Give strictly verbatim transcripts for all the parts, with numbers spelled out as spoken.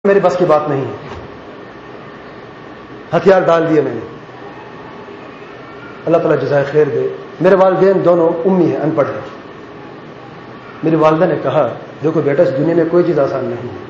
میری بس کی بات نہیں ہے، ہتھیار ڈال دیے میں نے. اللہ تعالیٰ جزائے خیر دے. میرے والدین دونوں امی ہیں، ان پڑھ ہیں. میری والدہ نے کہا دیکھو بیٹا، اس دنیا میں کوئی چیز آسان نہیں ہے،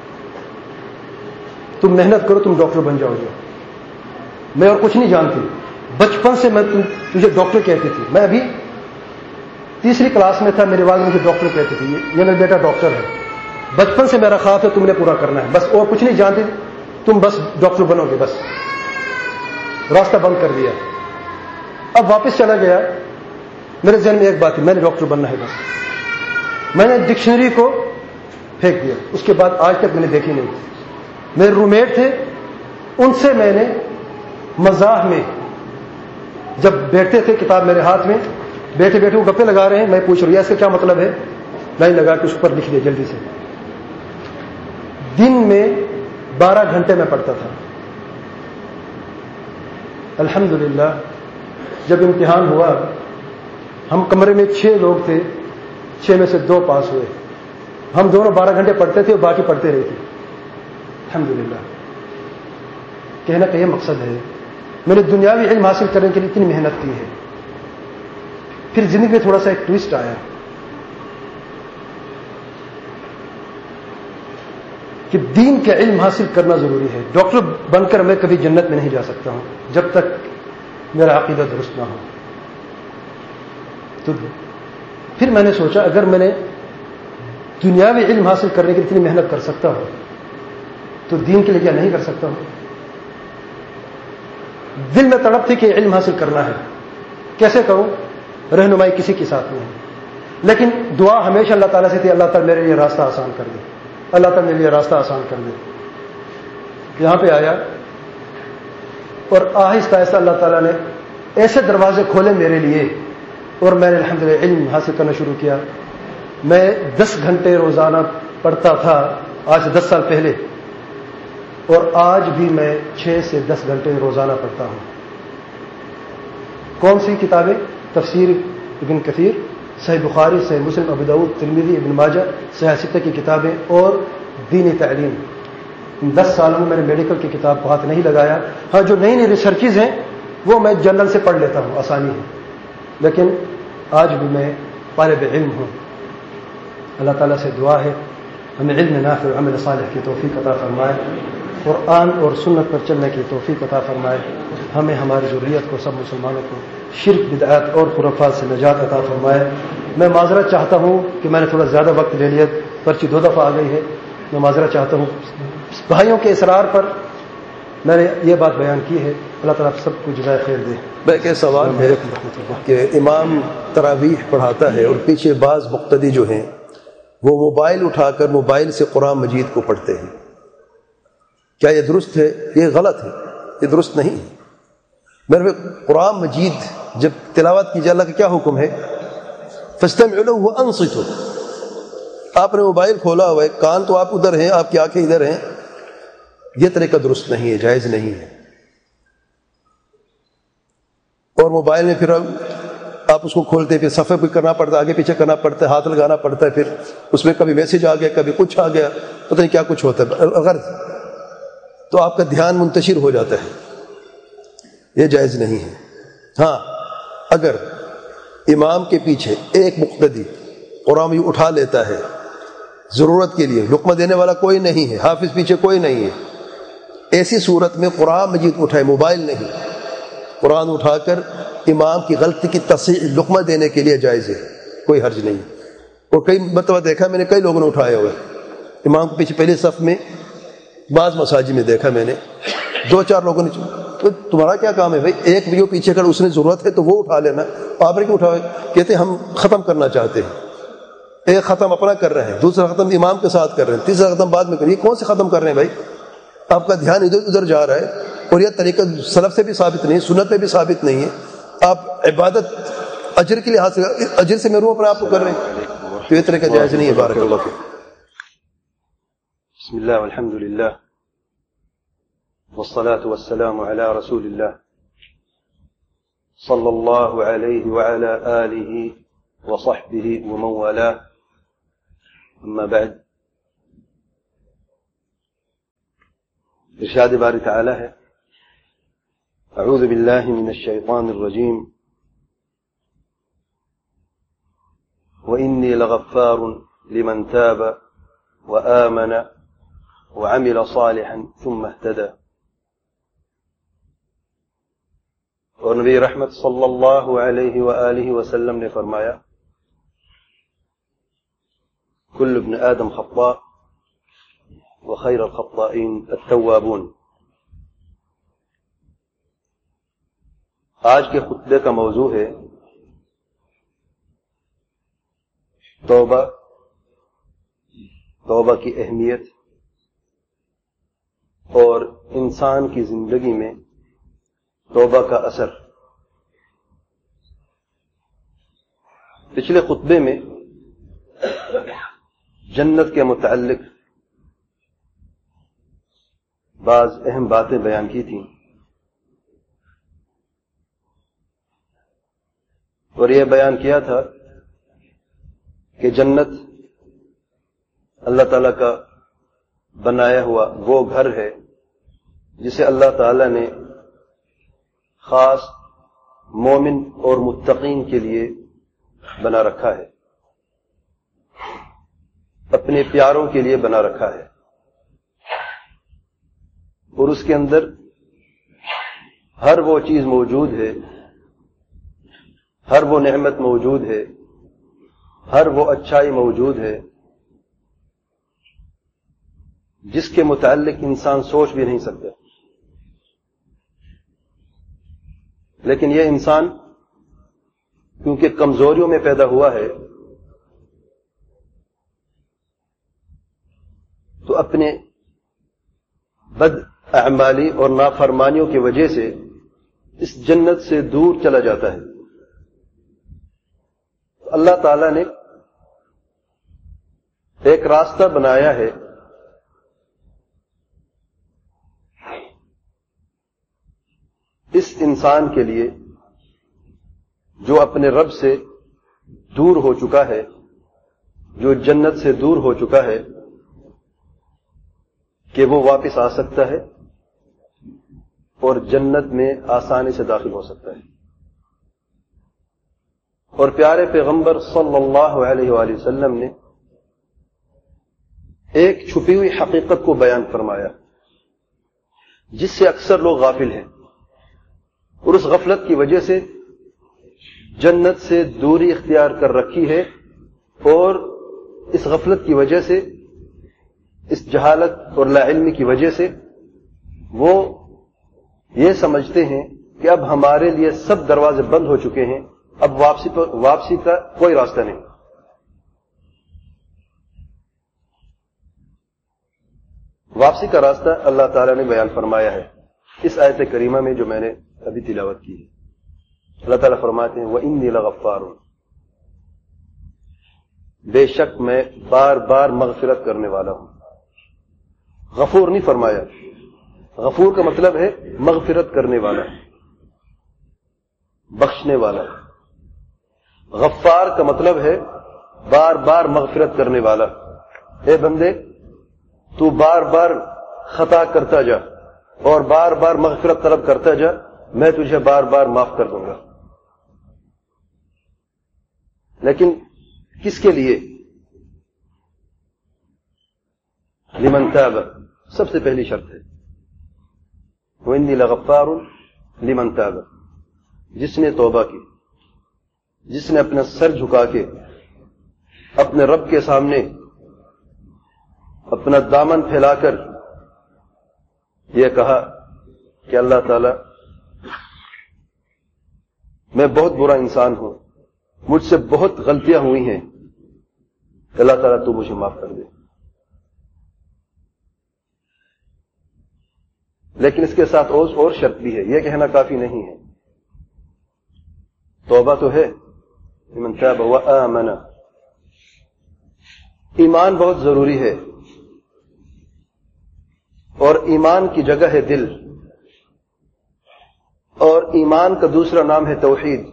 تم محنت کرو، تم ڈاکٹر بن جاؤ گے. میں اور کچھ نہیں جانتی، بچپن سے میں تجھے ڈاکٹر کہتی تھی. میں ابھی تیسری کلاس میں تھا، میری والدہ مجھے ڈاکٹر کہتی تھی، یہ میرا بیٹا ڈاکٹر ہے. بچپن سے میرا خواب ہے تم نے پورا کرنا ہے، بس اور کچھ نہیں جانتی، تم بس ڈاکٹر بنو گے. بس راستہ بند کر دیا. اب واپس چلا گیا. میرے ذہن میں ایک بات ہے، میں نے ڈاکٹر بننا ہے. بس میں نے ڈکشنری کو پھینک دیا. اس کے بعد آج تک میں نے دیکھی نہیں. میرے روم میٹ تھے، ان سے میں نے مزاح میں جب بیٹھتے تھے، کتاب میرے ہاتھ میں، بیٹھے بیٹھے وہ گپے لگا رہے ہیں، میں پوچھ رہا ہوں اس کا کیا مطلب ہے، نہیں لگا کہ اس پر لکھ دیا جلدی سے. دن میں بارہ گھنٹے میں پڑھتا تھا. الحمدللہ جب امتحان ہوا، ہم کمرے میں چھ لوگ تھے، چھ میں سے دو پاس ہوئے. ہم دونوں بارہ گھنٹے پڑھتے تھے اور باقی پڑھتے رہے تھے. الحمدللہ. کہنا کہ یہ مقصد ہے، میں نے دنیاوی علم حاصل کرنے کے لیے اتنی محنت کی ہے. پھر زندگی میں تھوڑا سا ایک ٹویسٹ آیا کہ دین کا علم حاصل کرنا ضروری ہے. ڈاکٹر بن کر میں کبھی جنت میں نہیں جا سکتا ہوں جب تک میرا عقیدہ درست نہ ہو. تو پھر میں نے سوچا اگر میں نے دنیاوی علم حاصل کرنے کے لیے اتنی محنت کر سکتا ہوں تو دین کے لیے کیا نہیں کر سکتا ہوں. دل میں تڑپ تھی کہ علم حاصل کرنا ہے. کیسے کروں؟ رہنمائی کسی کے ساتھ نہیں. لیکن دعا ہمیشہ اللہ تعالیٰ سے تھی، اللہ تعالیٰ میرے لیے راستہ آسان کر دے، اللہ تعالیٰ میرے لیے راستہ آسان کر دے. یہاں پہ آیا اور آہستہ آہستہ اللہ تعالیٰ نے ایسے دروازے کھولے میرے لیے اور میں نے الحمدللہ علم حاصل کرنا شروع کیا. میں دس گھنٹے روزانہ پڑھتا تھا آج سے دس سال پہلے، اور آج بھی میں چھ سے دس گھنٹے روزانہ پڑھتا ہوں. کون سی کتابیں؟ تفسیر ابن کثیر، صحیح بخاری، صحیح مسلم، ابو داؤد، ترمذی، ابن ماجہ، صحیح ستہ کی کتابیں اور دینی تعلیم. ان دس سالوں میں میں نے میڈیکل کی کتاب کو ہاتھ نہیں لگایا. ہاں جو نئی نئی ریسرچز ہیں وہ میں جنرل سے پڑھ لیتا ہوں، آسانی ہے، لیکن آج بھی میں طالب علم ہوں. اللہ تعالیٰ سے دعا ہے ہمیں علم نافع اور عمل صالح کی توفیق عطا فرمائے، قرآن اور سنت پر چلنے کی توفیق عطا فرمائے. ہمیں ہماری ذریت کو، سب مسلمانوں کو شرک، بدعات اور خرافات سے نجات عطا فرمائے. میں معذرت چاہتا ہوں کہ میں نے تھوڑا زیادہ وقت لے لیا، پرچی دو دفعہ آ گئی ہے. میں معذرت چاہتا ہوں، بھائیوں کے اصرار پر میں نے یہ بات بیان کی ہے. اللہ تعالیٰ سب کو جزائے خیر دے. ایک سوال ہے کہ امام تراویح پڑھاتا ہے اور پیچھے بعض مقتدی جو ہیں وہ موبائل اٹھا کر موبائل سے قرآن مجید کو پڑھتے ہیں، کیا یہ درست ہے؟ یہ غلط ہے، یہ درست نہیں ہے. میرے قرآن مجید جب تلاوت کی جائے، اللہ کا کیا حکم ہے؟ فاستمعوا له وانصتوا. آپ نے موبائل کھولا ہوا ہے، کان تو آپ ادھر ہیں، آپ کی آنکھیں ادھر ہیں. یہ طریقہ درست نہیں ہے، جائز نہیں ہے. اور موبائل میں پھر آپ اس کو کھولتے، پھر صفحے پہ کرنا پڑتا ہے، آگے پیچھے کرنا پڑتا ہے، ہاتھ لگانا پڑتا ہے، پھر اس میں کبھی میسج آ گیا، کبھی کچھ آ گیا، پتہ نہیں کیا کچھ ہوتا ہے. اگر تو آپ کا دھیان منتشر ہو جاتا ہے، یہ جائز نہیں ہے. ہاں اگر امام کے پیچھے ایک مقتدی قرآن اٹھا لیتا ہے ضرورت کے لیے، لقمہ دینے والا کوئی نہیں ہے، حافظ پیچھے کوئی نہیں ہے، ایسی صورت میں قرآن مجید اٹھائے، موبائل نہیں، قرآن اٹھا کر امام کی غلطی کی تصحیح لقمہ دینے کے لیے جائز ہے، کوئی حرج نہیں. اور کئی مرتبہ دیکھا میں نے، کئی لوگوں نے اٹھایا ہوئے امام کے پیچھے پہلے صف میں، بعض مساجد میں دیکھا میں نے دو چار لوگوں نے. تو تمہارا کیا کام ہے بھائی؟ ایک ویڈیو پیچھے کر، اس نے ضرورت ہے تو وہ اٹھا لینا، آپ نے کیوں اٹھاؤ؟ کہتے ہم ختم کرنا چاہتے ہیں. ایک ختم اپنا کر رہے ہیں، دوسرا ختم امام کے ساتھ کر رہے ہیں، تیسرا ختم بعد میں کر رہے ہیں. کون سے ختم کر رہے ہیں بھائی؟ آپ کا دھیان ادھر ادھر جا رہا ہے. اور یہ طریقہ سلف سے بھی ثابت نہیں، سنت میں بھی ثابت نہیں ہے. آپ عبادت اجر کے لیے حاصل، اجر سے محروم اپنے آپ کو کر رہے ہیں، تو یہ طریقہ جائز نہیں ہے. بارک اللہ فیک. بسم اللہ والحمد للہ والصلاة والسلام على رسول اللہ صلی اللہ علیہ وعلى آلہ وصحبہ ومن والاه. اما بعد، ارشاد باری تعالی ہے اعوذ باللہ من الشیطان الرجیم وإني لغفار لمن تاب وآمن وعمل صالحا ثم اهتدى. اور نبی رحمت صلی اللہ علیہ وآلہ وسلم نے فرمایا کل ابن آدم خطاء وخیر الخطائین التوابون. آج کے خطبے کا موضوع ہے توبہ، توبہ کی اہمیت اور انسان کی زندگی میں توبہ کا اثر. پچھلے خطبے میں جنت کے متعلق بعض اہم باتیں بیان کی تھیں اور یہ بیان کیا تھا کہ جنت اللہ تعالیٰ کا بنایا ہوا وہ گھر ہے جسے اللہ تعالیٰ نے خاص مومن اور متقین کے لیے بنا رکھا ہے، اپنے پیاروں کے لیے بنا رکھا ہے، اور اس کے اندر ہر وہ چیز موجود ہے، ہر وہ نعمت موجود ہے، ہر وہ اچھائی موجود ہے جس کے متعلق انسان سوچ بھی نہیں سکتا. لیکن یہ انسان کیونکہ کمزوریوں میں پیدا ہوا ہے تو اپنے بد اعمالی اور نافرمانیوں کی وجہ سے اس جنت سے دور چلا جاتا ہے. اللہ تعالیٰ نے ایک راستہ بنایا ہے اس انسان کے لیے جو اپنے رب سے دور ہو چکا ہے، جو جنت سے دور ہو چکا ہے، کہ وہ واپس آ سکتا ہے اور جنت میں آسانی سے داخل ہو سکتا ہے. اور پیارے پیغمبر صلی اللہ علیہ وآلہ وسلم نے ایک چھپی ہوئی حقیقت کو بیان فرمایا جس سے اکثر لوگ غافل ہیں، اور اس غفلت کی وجہ سے جنت سے دوری اختیار کر رکھی ہے، اور اس غفلت کی وجہ سے، اس جہالت اور لا علمی کی وجہ سے وہ یہ سمجھتے ہیں کہ اب ہمارے لیے سب دروازے بند ہو چکے ہیں، اب واپسی پر واپسی کا کوئی راستہ نہیں. واپسی کا راستہ اللہ تعالیٰ نے بیان فرمایا ہے اس آیت کریمہ میں جو میں نے ابھی تلاوت کی ہے. اللہ تعالیٰ فرماتے ہیں وَإِنِّي لَغَفَّارٌ، بے شک میں بار بار مغفرت کرنے والا ہوں. غفور نہیں فرمایا، غفور کا مطلب ہے مغفرت کرنے والا، بخشنے والا. غفار کا مطلب ہے بار بار مغفرت کرنے والا. اے بندے تو بار بار خطا کرتا جا اور بار بار مغفرت طلب کرتا جا، میں تجھے بار بار معاف کر دوں گا. لیکن کس کے لیے؟ لمن تاب، سب سے پہلی شرط ہے وَإِنِّي لَغَفَّارٌ لِمَن تاب، جس نے توبہ کی، جس نے اپنا سر جھکا کے اپنے رب کے سامنے اپنا دامن پھیلا کر یہ کہا کہ اللہ تعالی میں بہت برا انسان ہوں، مجھ سے بہت غلطیاں ہوئی ہیں، اللہ تعالیٰ تو مجھے معاف کر دے. لیکن اس کے ساتھ اور شرط بھی ہے، یہ کہنا کافی نہیں ہے. توبہ تو ہے من تاب وآمن، ایمان بہت ضروری ہے، اور ایمان کی جگہ ہے دل، اور ایمان کا دوسرا نام ہے توحید،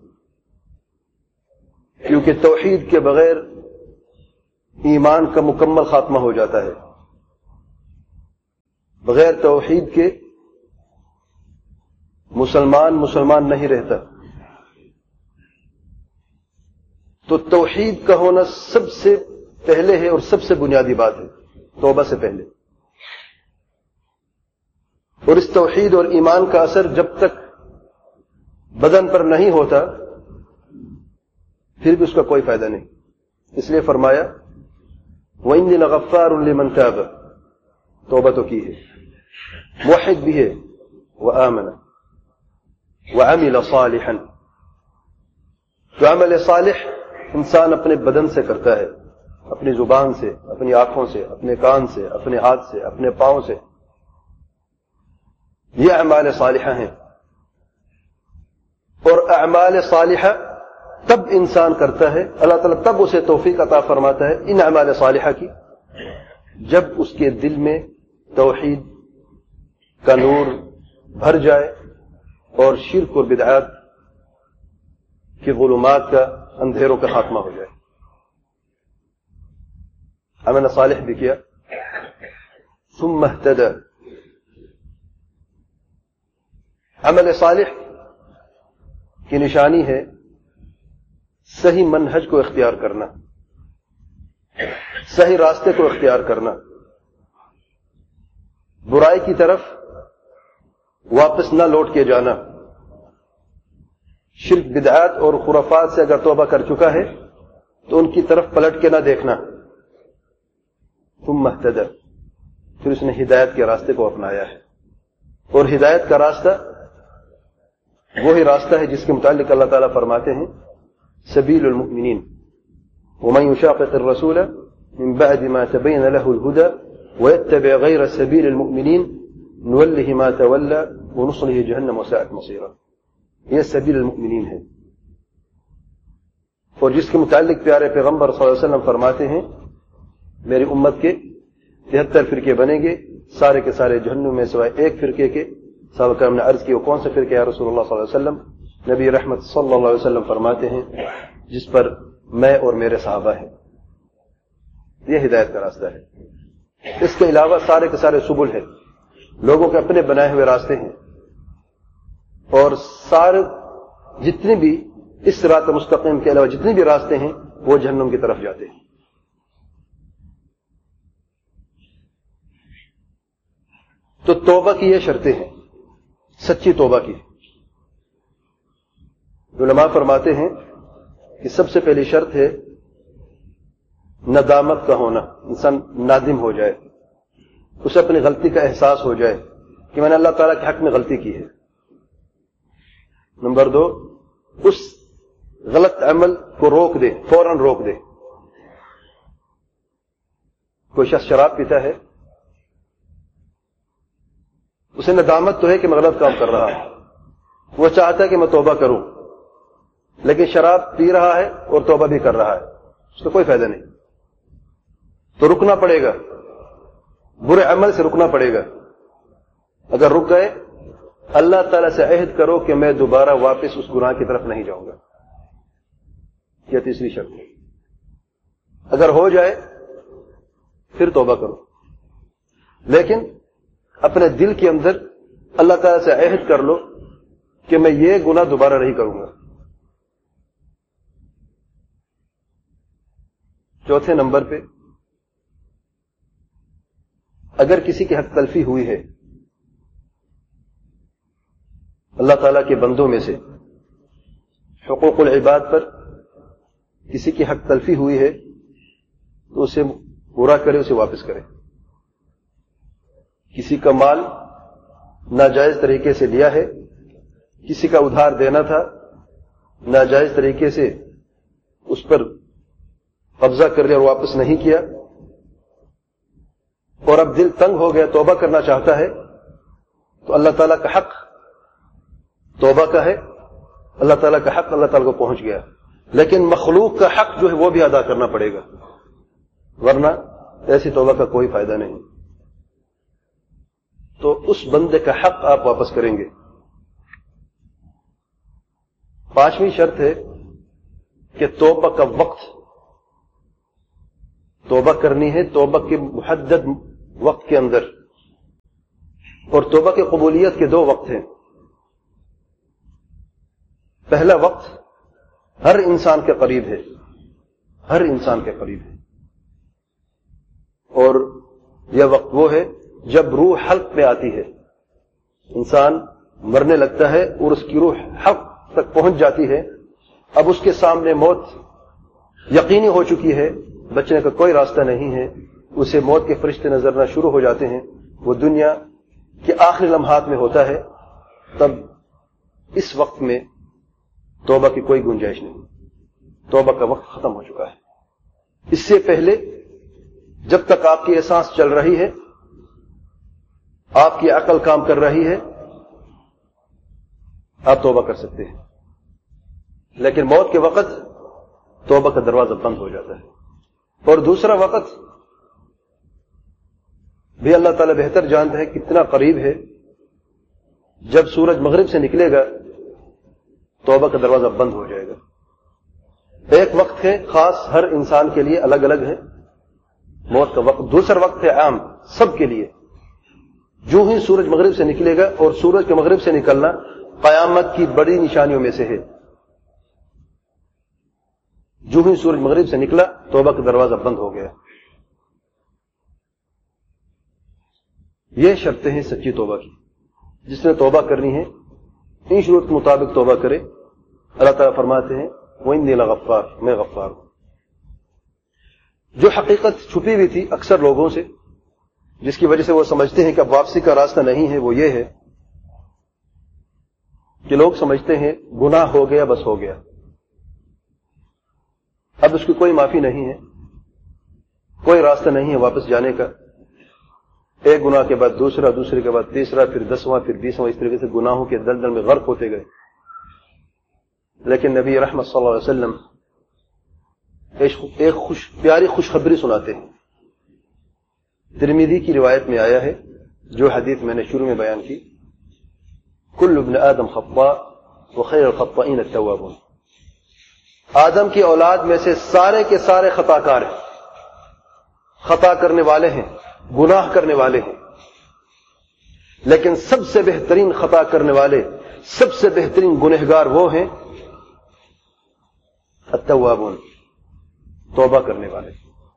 کیونکہ توحید کے بغیر ایمان کا مکمل خاتمہ ہو جاتا ہے. بغیر توحید کے مسلمان مسلمان نہیں رہتا. تو توحید کا ہونا سب سے پہلے ہے اور سب سے بنیادی بات ہے توبہ سے پہلے. اور اس توحید اور ایمان کا اثر جب تک بدن پر نہیں ہوتا پھر بھی اس کا کوئی فائدہ نہیں. اس لیے فرمایا وَإِنِّي لَغَفَّارٌ لِمَنْ تَابَ، توبہ تو کی ہے، موحد بھی ہے، وَآمَنَ وَعَمِلَ صَالِحًا. تو عمل صالح انسان اپنے بدن سے کرتا ہے، اپنی زبان سے، اپنی آنکھوں سے، اپنے کان سے، اپنے ہاتھ سے، اپنے پاؤں سے. یہ اعمال صالحہ ہیں. اور اعمال صالحہ تب انسان کرتا ہے، اللہ تعالیٰ تب اسے توفیق عطا فرماتا ہے ان اعمال صالحہ کی جب اس کے دل میں توحید کا نور بھر جائے اور شرک اور بدعات کے ظلمات کا، اندھیروں کا خاتمہ ہو جائے. عمل صالح بھی کیا. ثم اهتدى، عمل صالح کی نشانی ہے صحیح منہج کو اختیار کرنا، صحیح راستے کو اختیار کرنا، برائی کی طرف واپس نہ لوٹ کے جانا. شرک بدعات اور خرافات سے اگر توبہ کر چکا ہے تو ان کی طرف پلٹ کے نہ دیکھنا. ثم اهتدى، پھر اس نے ہدایت کے راستے کو اپنایا ہے. اور ہدایت کا راستہ وہی راستہ ہے جس کے متعلق اللہ تعالیٰ فرماتے ہیں سبیل المؤمنین ومن یشاقق الرسول من بعد ما تبین له الهدى ويتبع غیر سبیل المؤمنین نوله ما تولى ونصله جہنم وساءت مصیرا. یہ سبیل المؤمنین ہے. اور جس کے متعلق پیارے پیغمبر صلی اللہ علیہ وسلم فرماتے ہیں میری امت کے تہتر فرقے بنیں گے، سارے کے سارے جہنم میں سوائے ایک فرقے کے. صحابہ کرام نے عرض کی وہ کون سے فرقے یا رسول اللہ صلی اللہ علیہ وسلم؟ نبی رحمت صلی اللہ علیہ وسلم فرماتے ہیں جس پر میں اور میرے صحابہ ہیں. یہ ہدایت کا راستہ ہے. اس کے علاوہ سارے کے سارے سبل ہیں، لوگوں کے اپنے بنائے ہوئے راستے ہیں. اور سارے جتنے بھی اس صراط مستقیم کے علاوہ جتنے بھی راستے ہیں وہ جہنم کی طرف جاتے ہیں. تو توبہ کی یہ شرطیں ہیں، سچی توبہ کی. علماء فرماتے ہیں کہ سب سے پہلی شرط ہے ندامت کا ہونا، انسان نادم ہو جائے، اسے اپنی غلطی کا احساس ہو جائے کہ میں نے اللہ تعالیٰ کے حق میں غلطی کی ہے. نمبر دو، اس غلط عمل کو روک دے، فوراً روک دے. کوئی شخص شراب پیتا ہے، اسے ندامت تو ہے کہ میں غلط کام کر رہا ہوں، وہ چاہتا ہے کہ میں توبہ کروں، لیکن شراب پی رہا ہے اور توبہ بھی کر رہا ہے، اس کا کوئی فائدہ نہیں. تو رکنا پڑے گا، برے عمل سے رکنا پڑے گا. اگر رک گئے اللہ تعالیٰ سے عہد کرو کہ میں دوبارہ واپس اس گناہ کی طرف نہیں جاؤں گا. یہ تیسری شرط ہے. اگر ہو جائے پھر توبہ کرو، لیکن اپنے دل کے اندر اللہ تعالیٰ سے عہد کر لو کہ میں یہ گناہ دوبارہ نہیں کروں گا. چوتھے نمبر پہ اگر کسی کی حق تلفی ہوئی ہے اللہ تعالیٰ کے بندوں میں سے، حقوق العباد پر کسی کی حق تلفی ہوئی ہے تو اسے پورا کرے، اسے واپس کرے. کسی کا مال ناجائز طریقے سے لیا ہے، کسی کا ادھار دینا تھا، ناجائز طریقے سے اس پر قبضہ کر لیا اور واپس نہیں کیا، اور اب دل تنگ ہو گیا، توبہ کرنا چاہتا ہے، تو اللہ تعالیٰ کا حق توبہ کا ہے، اللہ تعالیٰ کا حق اللہ تعالیٰ کو پہنچ گیا. لیکن مخلوق کا حق جو ہے وہ بھی ادا کرنا پڑے گا، ورنہ ایسی توبہ کا کوئی فائدہ نہیں. تو اس بندے کا حق آپ واپس کریں گے. پانچویں شرط ہے کہ توبہ کا وقت، توبہ کرنی ہے توبہ کے محدد وقت کے اندر. اور توبہ کی قبولیت کے دو وقت ہیں. پہلا وقت ہر انسان کے قریب ہے، ہر انسان کے قریب ہے، اور یہ وقت وہ ہے جب روح حلق میں آتی ہے. انسان مرنے لگتا ہے اور اس کی روح حلق تک پہنچ جاتی ہے. اب اس کے سامنے موت یقینی ہو چکی ہے، بچنے کا کوئی راستہ نہیں ہے. اسے موت کے فرشتے نظرنا شروع ہو جاتے ہیں. وہ دنیا کے آخری لمحات میں ہوتا ہے. تب اس وقت میں توبہ کی کوئی گنجائش نہیں. توبہ کا وقت ختم ہو چکا ہے. اس سے پہلے جب تک آپ کی احساس چل رہی ہے، آپ کی عقل کام کر رہی ہے، آپ توبہ کر سکتے ہیں. لیکن موت کے وقت توبہ کا دروازہ بند ہو جاتا ہے. اور دوسرا وقت بھی اللہ تعالی بہتر جانتا ہے کتنا قریب ہے. جب سورج مغرب سے نکلے گا توبہ کا دروازہ بند ہو جائے گا. ایک وقت ہے خاص، ہر انسان کے لیے الگ الگ ہے موت کا وقت. دوسرا وقت ہے عام، سب کے لیے. جو ہی سورج مغرب سے نکلے گا، اور سورج کے مغرب سے نکلنا قیامت کی بڑی نشانیوں میں سے ہے. جو ہی سورج مغرب سے نکلا توبہ کا دروازہ بند ہو گیا. یہ شرطیں ہیں سچی توبہ کی. جس نے توبہ کرنی ہے ان شروط کے مطابق توبہ کرے. اللہ تعالیٰ فرماتے ہیں وَإِنِّي لَغَفَّارٌ، میں غفار ہوں. جو حقیقت چھپی ہوئی تھی اکثر لوگوں سے، جس کی وجہ سے وہ سمجھتے ہیں کہ اب واپسی کا راستہ نہیں ہے، وہ یہ ہے کہ لوگ سمجھتے ہیں گناہ ہو گیا بس ہو گیا، اب اس کی کوئی معافی نہیں ہے، کوئی راستہ نہیں ہے واپس جانے کا. ایک گناہ کے بعد دوسرا، دوسرے کے بعد تیسرا، پھر دسواں، پھر بیسواں، اس طریقے سے گناہوں کے دلدل میں غرق ہوتے گئے. لیکن نبی رحمت صلی اللہ علیہ وسلم ایک خوش پیاری خوشخبری سناتے ہیں. ترمذی کی روایت میں آیا ہے، جو حدیث میں نے شروع میں بیان کی، کل ابن آدم خطاء وخیر الخطائین التوابون. آدم کی اولاد میں سے سارے کے سارے خطا کار ہیں، خطا کرنے والے ہیں، گناہ کرنے والے ہیں. لیکن سب سے بہترین خطا کرنے والے، سب سے بہترین گنہگار وہ ہیں التوابون، توبہ کرنے والے.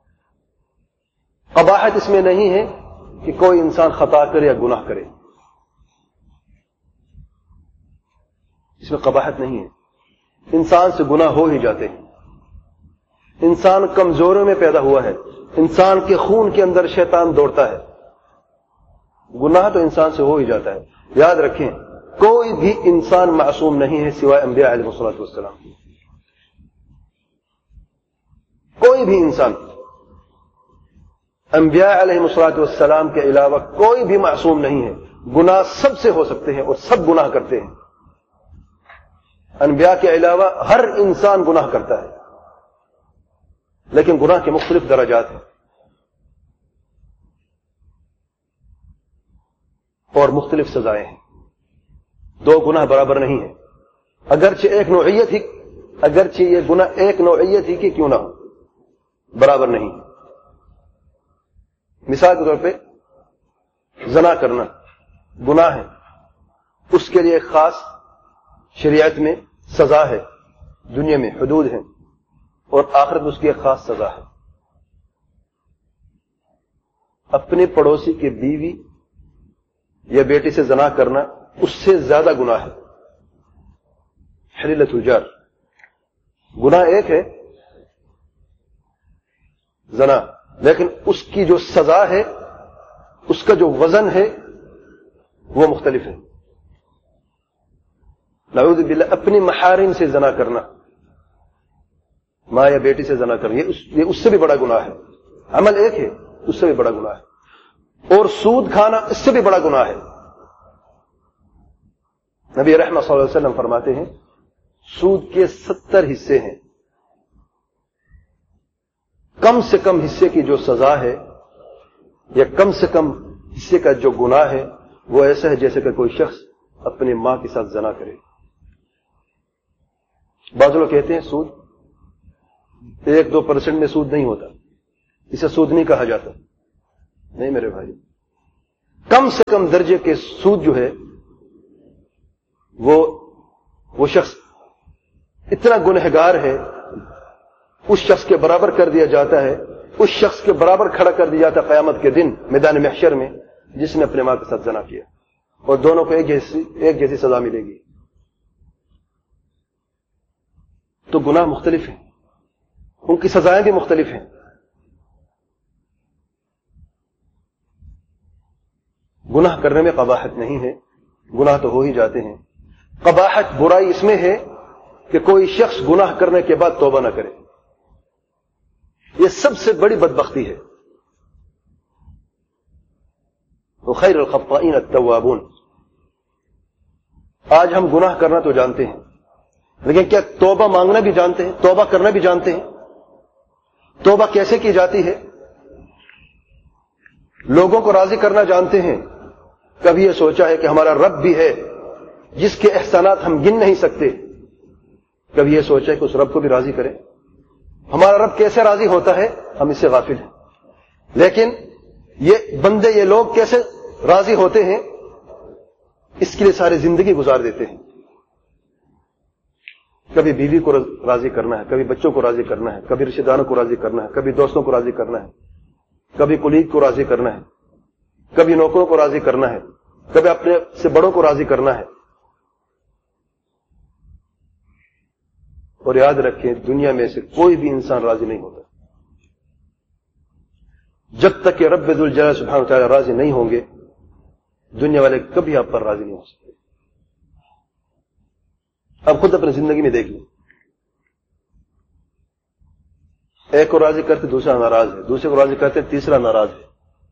قباحت اس میں نہیں ہے کہ کوئی انسان خطا کرے یا گناہ کرے، اس میں قباحت نہیں ہے. انسان سے گناہ ہو ہی جاتے ہیں. انسان کمزوریوں میں پیدا ہوا ہے، انسان کے خون کے اندر شیطان دوڑتا ہے. گناہ تو انسان سے ہو ہی جاتا ہے. یاد رکھیں کوئی بھی انسان معصوم نہیں ہے سوائے انبیاء علیہ الصلوۃ والسلام. کوئی بھی انسان انبیاء علیہ الصلوۃ والسلام کے علاوہ کوئی بھی معصوم نہیں ہے. گناہ سب سے ہو سکتے ہیں اور سب گناہ کرتے ہیں. انبیاء کے علاوہ ہر انسان گناہ کرتا ہے، لیکن گناہ کے مختلف درجات ہیں اور مختلف سزائیں ہیں. دو گناہ برابر نہیں ہیں، اگرچہ ایک نوعیت ہی اگرچہ یہ گناہ ایک نوعیت ہی کی کیوں نہ ہو، برابر نہیں. مثال کے طور پہ زنا کرنا گناہ ہے، اس کے لیے ایک خاص شریعت میں سزا ہے، دنیا میں حدود ہیں، اور آخرت میں اس کی ایک خاص سزا ہے. اپنے پڑوسی کی بیوی یا بیٹی سے زنا کرنا اس سے زیادہ گناہ ہے. حلیلۃ الجار، گناہ ایک ہے زنا، لیکن اس کی جو سزا ہے، اس کا جو وزن ہے وہ مختلف ہے. نعوذ باللہ اپنی محارم سے زنا کرنا، ماں یا بیٹی سے زنا کرنا، یہ اس, یہ اس سے بھی بڑا گناہ ہے. عمل ایک ہے، اس سے بھی بڑا گناہ ہے. اور سود کھانا اس سے بھی بڑا گناہ ہے. نبی رحمت صلی اللہ علیہ وسلم فرماتے ہیں سود کے ستر حصے ہیں. کم سے کم حصے کی جو سزا ہے یا کم سے کم حصے کا جو گناہ ہے وہ ایسا ہے جیسے کہ کوئی شخص اپنی ماں کے ساتھ زنا کرے. بعض لوگ کہتے ہیں سود ایک دو پرسنٹ میں سود نہیں ہوتا، اسے سود نہیں کہا جاتا. نہیں میرے بھائی، کم سے کم درجے کے سود جو ہے وہ وہ شخص اتنا گنہگار ہے، اس شخص کے برابر کر دیا جاتا ہے، اس شخص کے برابر کھڑا کر دیا جاتا ہے قیامت کے دن میدان محشر میں، جس نے اپنے ماں کے ساتھ زنا کیا، اور دونوں کو ایک جیسی ایک جیسی سزا ملے گی۔ تو گناہ مختلف ہیں، ان کی سزائیں بھی مختلف ہیں۔ گناہ کرنے میں قباحت نہیں ہے، گناہ تو ہو ہی جاتے ہیں۔ قباحت برائی اس میں ہے کہ کوئی شخص گناہ کرنے کے بعد توبہ نہ کرے، یہ سب سے بڑی بدبختی ہے۔ وخیر الخطائین التوابون۔ آج ہم گناہ کرنا تو جانتے ہیں، لیکن کیا توبہ مانگنا بھی جانتے ہیں؟ توبہ کرنا بھی جانتے ہیں؟ توبہ کیسے کی جاتی ہے؟ لوگوں کو راضی کرنا جانتے ہیں؟ کبھی یہ سوچا ہے کہ ہمارا رب بھی ہے جس کے احسانات ہم گن نہیں سکتے؟ کبھی یہ سوچا ہے کہ اس رب کو بھی راضی کریں؟ ہمارا رب کیسے راضی ہوتا ہے ہم اس سے غافل ہیں۔ لیکن یہ بندے، یہ لوگ کیسے راضی ہوتے ہیں، اس کے لیے ساری زندگی گزار دیتے ہیں۔ کبھی بیوی کو راضی کرنا ہے، کبھی بچوں کو راضی کرنا ہے، کبھی رشتہ داروں کو راضی کرنا ہے، کبھی دوستوں کو راضی کرنا ہے، کبھی کولیگ کو راضی کرنا ہے، کبھی نوکروں کو راضی کرنا ہے، کبھی اپنے سے بڑوں کو راضی کرنا ہے۔ اور یاد رکھیں، دنیا میں سے کوئی بھی انسان راضی نہیں ہوتا جب تک کہ رب ذوالجلال سبحانہ وتعالی راضی نہیں ہوں گے۔ دنیا والے کبھی آپ پر راضی نہیں ہو سکتے۔ اب خود اپنی زندگی میں دیکھ لیں، ایک کو راضی کرتے دوسرا ناراض ہے، دوسرے کو راضی کرتے تیسرا ناراض ہے۔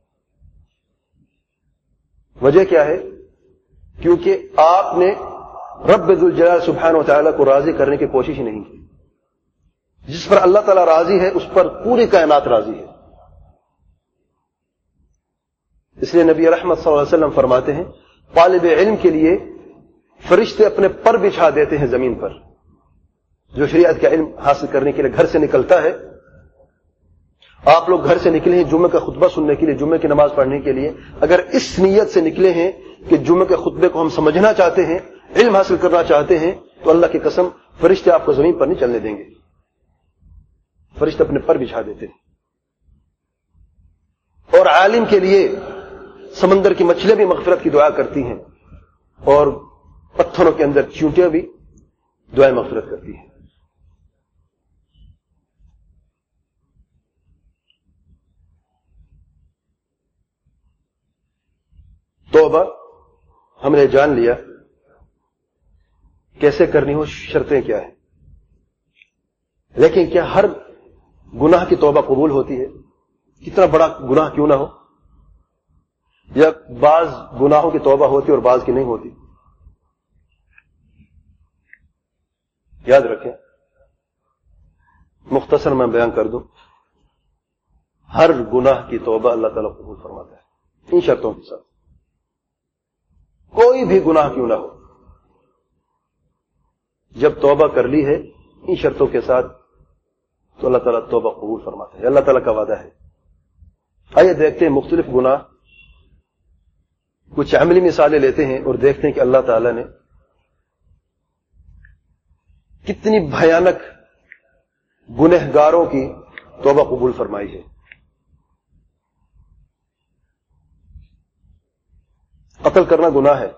وجہ کیا ہے؟ کیونکہ آپ نے رب ذوالجلال سبحانہ وتعالی کو راضی کرنے کی کوشش ہی نہیں کی۔ جس پر اللہ تعالیٰ راضی ہے اس پر پوری کائنات راضی ہے۔ اس لیے نبی رحمت صلی اللہ علیہ وسلم فرماتے ہیں، طالب علم کے لیے فرشتے اپنے پر بچھا دیتے ہیں زمین پر۔ جو شریعت کا علم حاصل کرنے کے لیے گھر سے نکلتا ہے، آپ لوگ گھر سے نکلے ہیں جمعہ کا خطبہ سننے کے لیے، جمعہ کی نماز پڑھنے کے لیے، اگر اس نیت سے نکلے ہیں کہ جمعہ کے خطبے کو ہم سمجھنا چاہتے ہیں، علم حاصل کرنا چاہتے ہیں، تو اللہ کی قسم فرشتے آپ کو زمین پر نہیں چلنے دیں گے۔ فرشتے اپنے پر بچھا دیتے ہیں۔ اور عالم کے لیے سمندر کی مچھلیاں بھی مغفرت کی دعا کرتی ہیں، اور پتھروں کے اندر چیونٹیاں بھی دعائیں مغفرت کرتی ہیں۔ توبہ ہم نے جان لیا کیسے کرنی ہو، شرطیں کیا ہیں، لیکن کیا ہر گناہ کی توبہ قبول ہوتی ہے؟ کتنا بڑا گناہ کیوں نہ ہو، یا بعض گناہوں کی توبہ ہوتی اور بعض کی نہیں ہوتی؟ یاد رکھیں، مختصر میں بیان کر دوں، ہر گناہ کی توبہ اللہ تعالیٰ قبول فرماتا ہے، ان شرطوں کے ساتھ۔ کوئی بھی گناہ کیوں نہ ہو، جب توبہ کر لی ہے ان شرطوں کے ساتھ تو اللہ تعالیٰ توبہ قبول فرماتا ہے، اللہ تعالیٰ کا وعدہ ہے۔ آئیے دیکھتے ہیں مختلف گناہ، کچھ عملی مثالیں لیتے ہیں اور دیکھتے ہیں کہ اللہ تعالیٰ نے کتنی بھیانک گنہگاروں کی توبہ قبول فرمائی ہے۔ قتل کرنا گناہ ہے،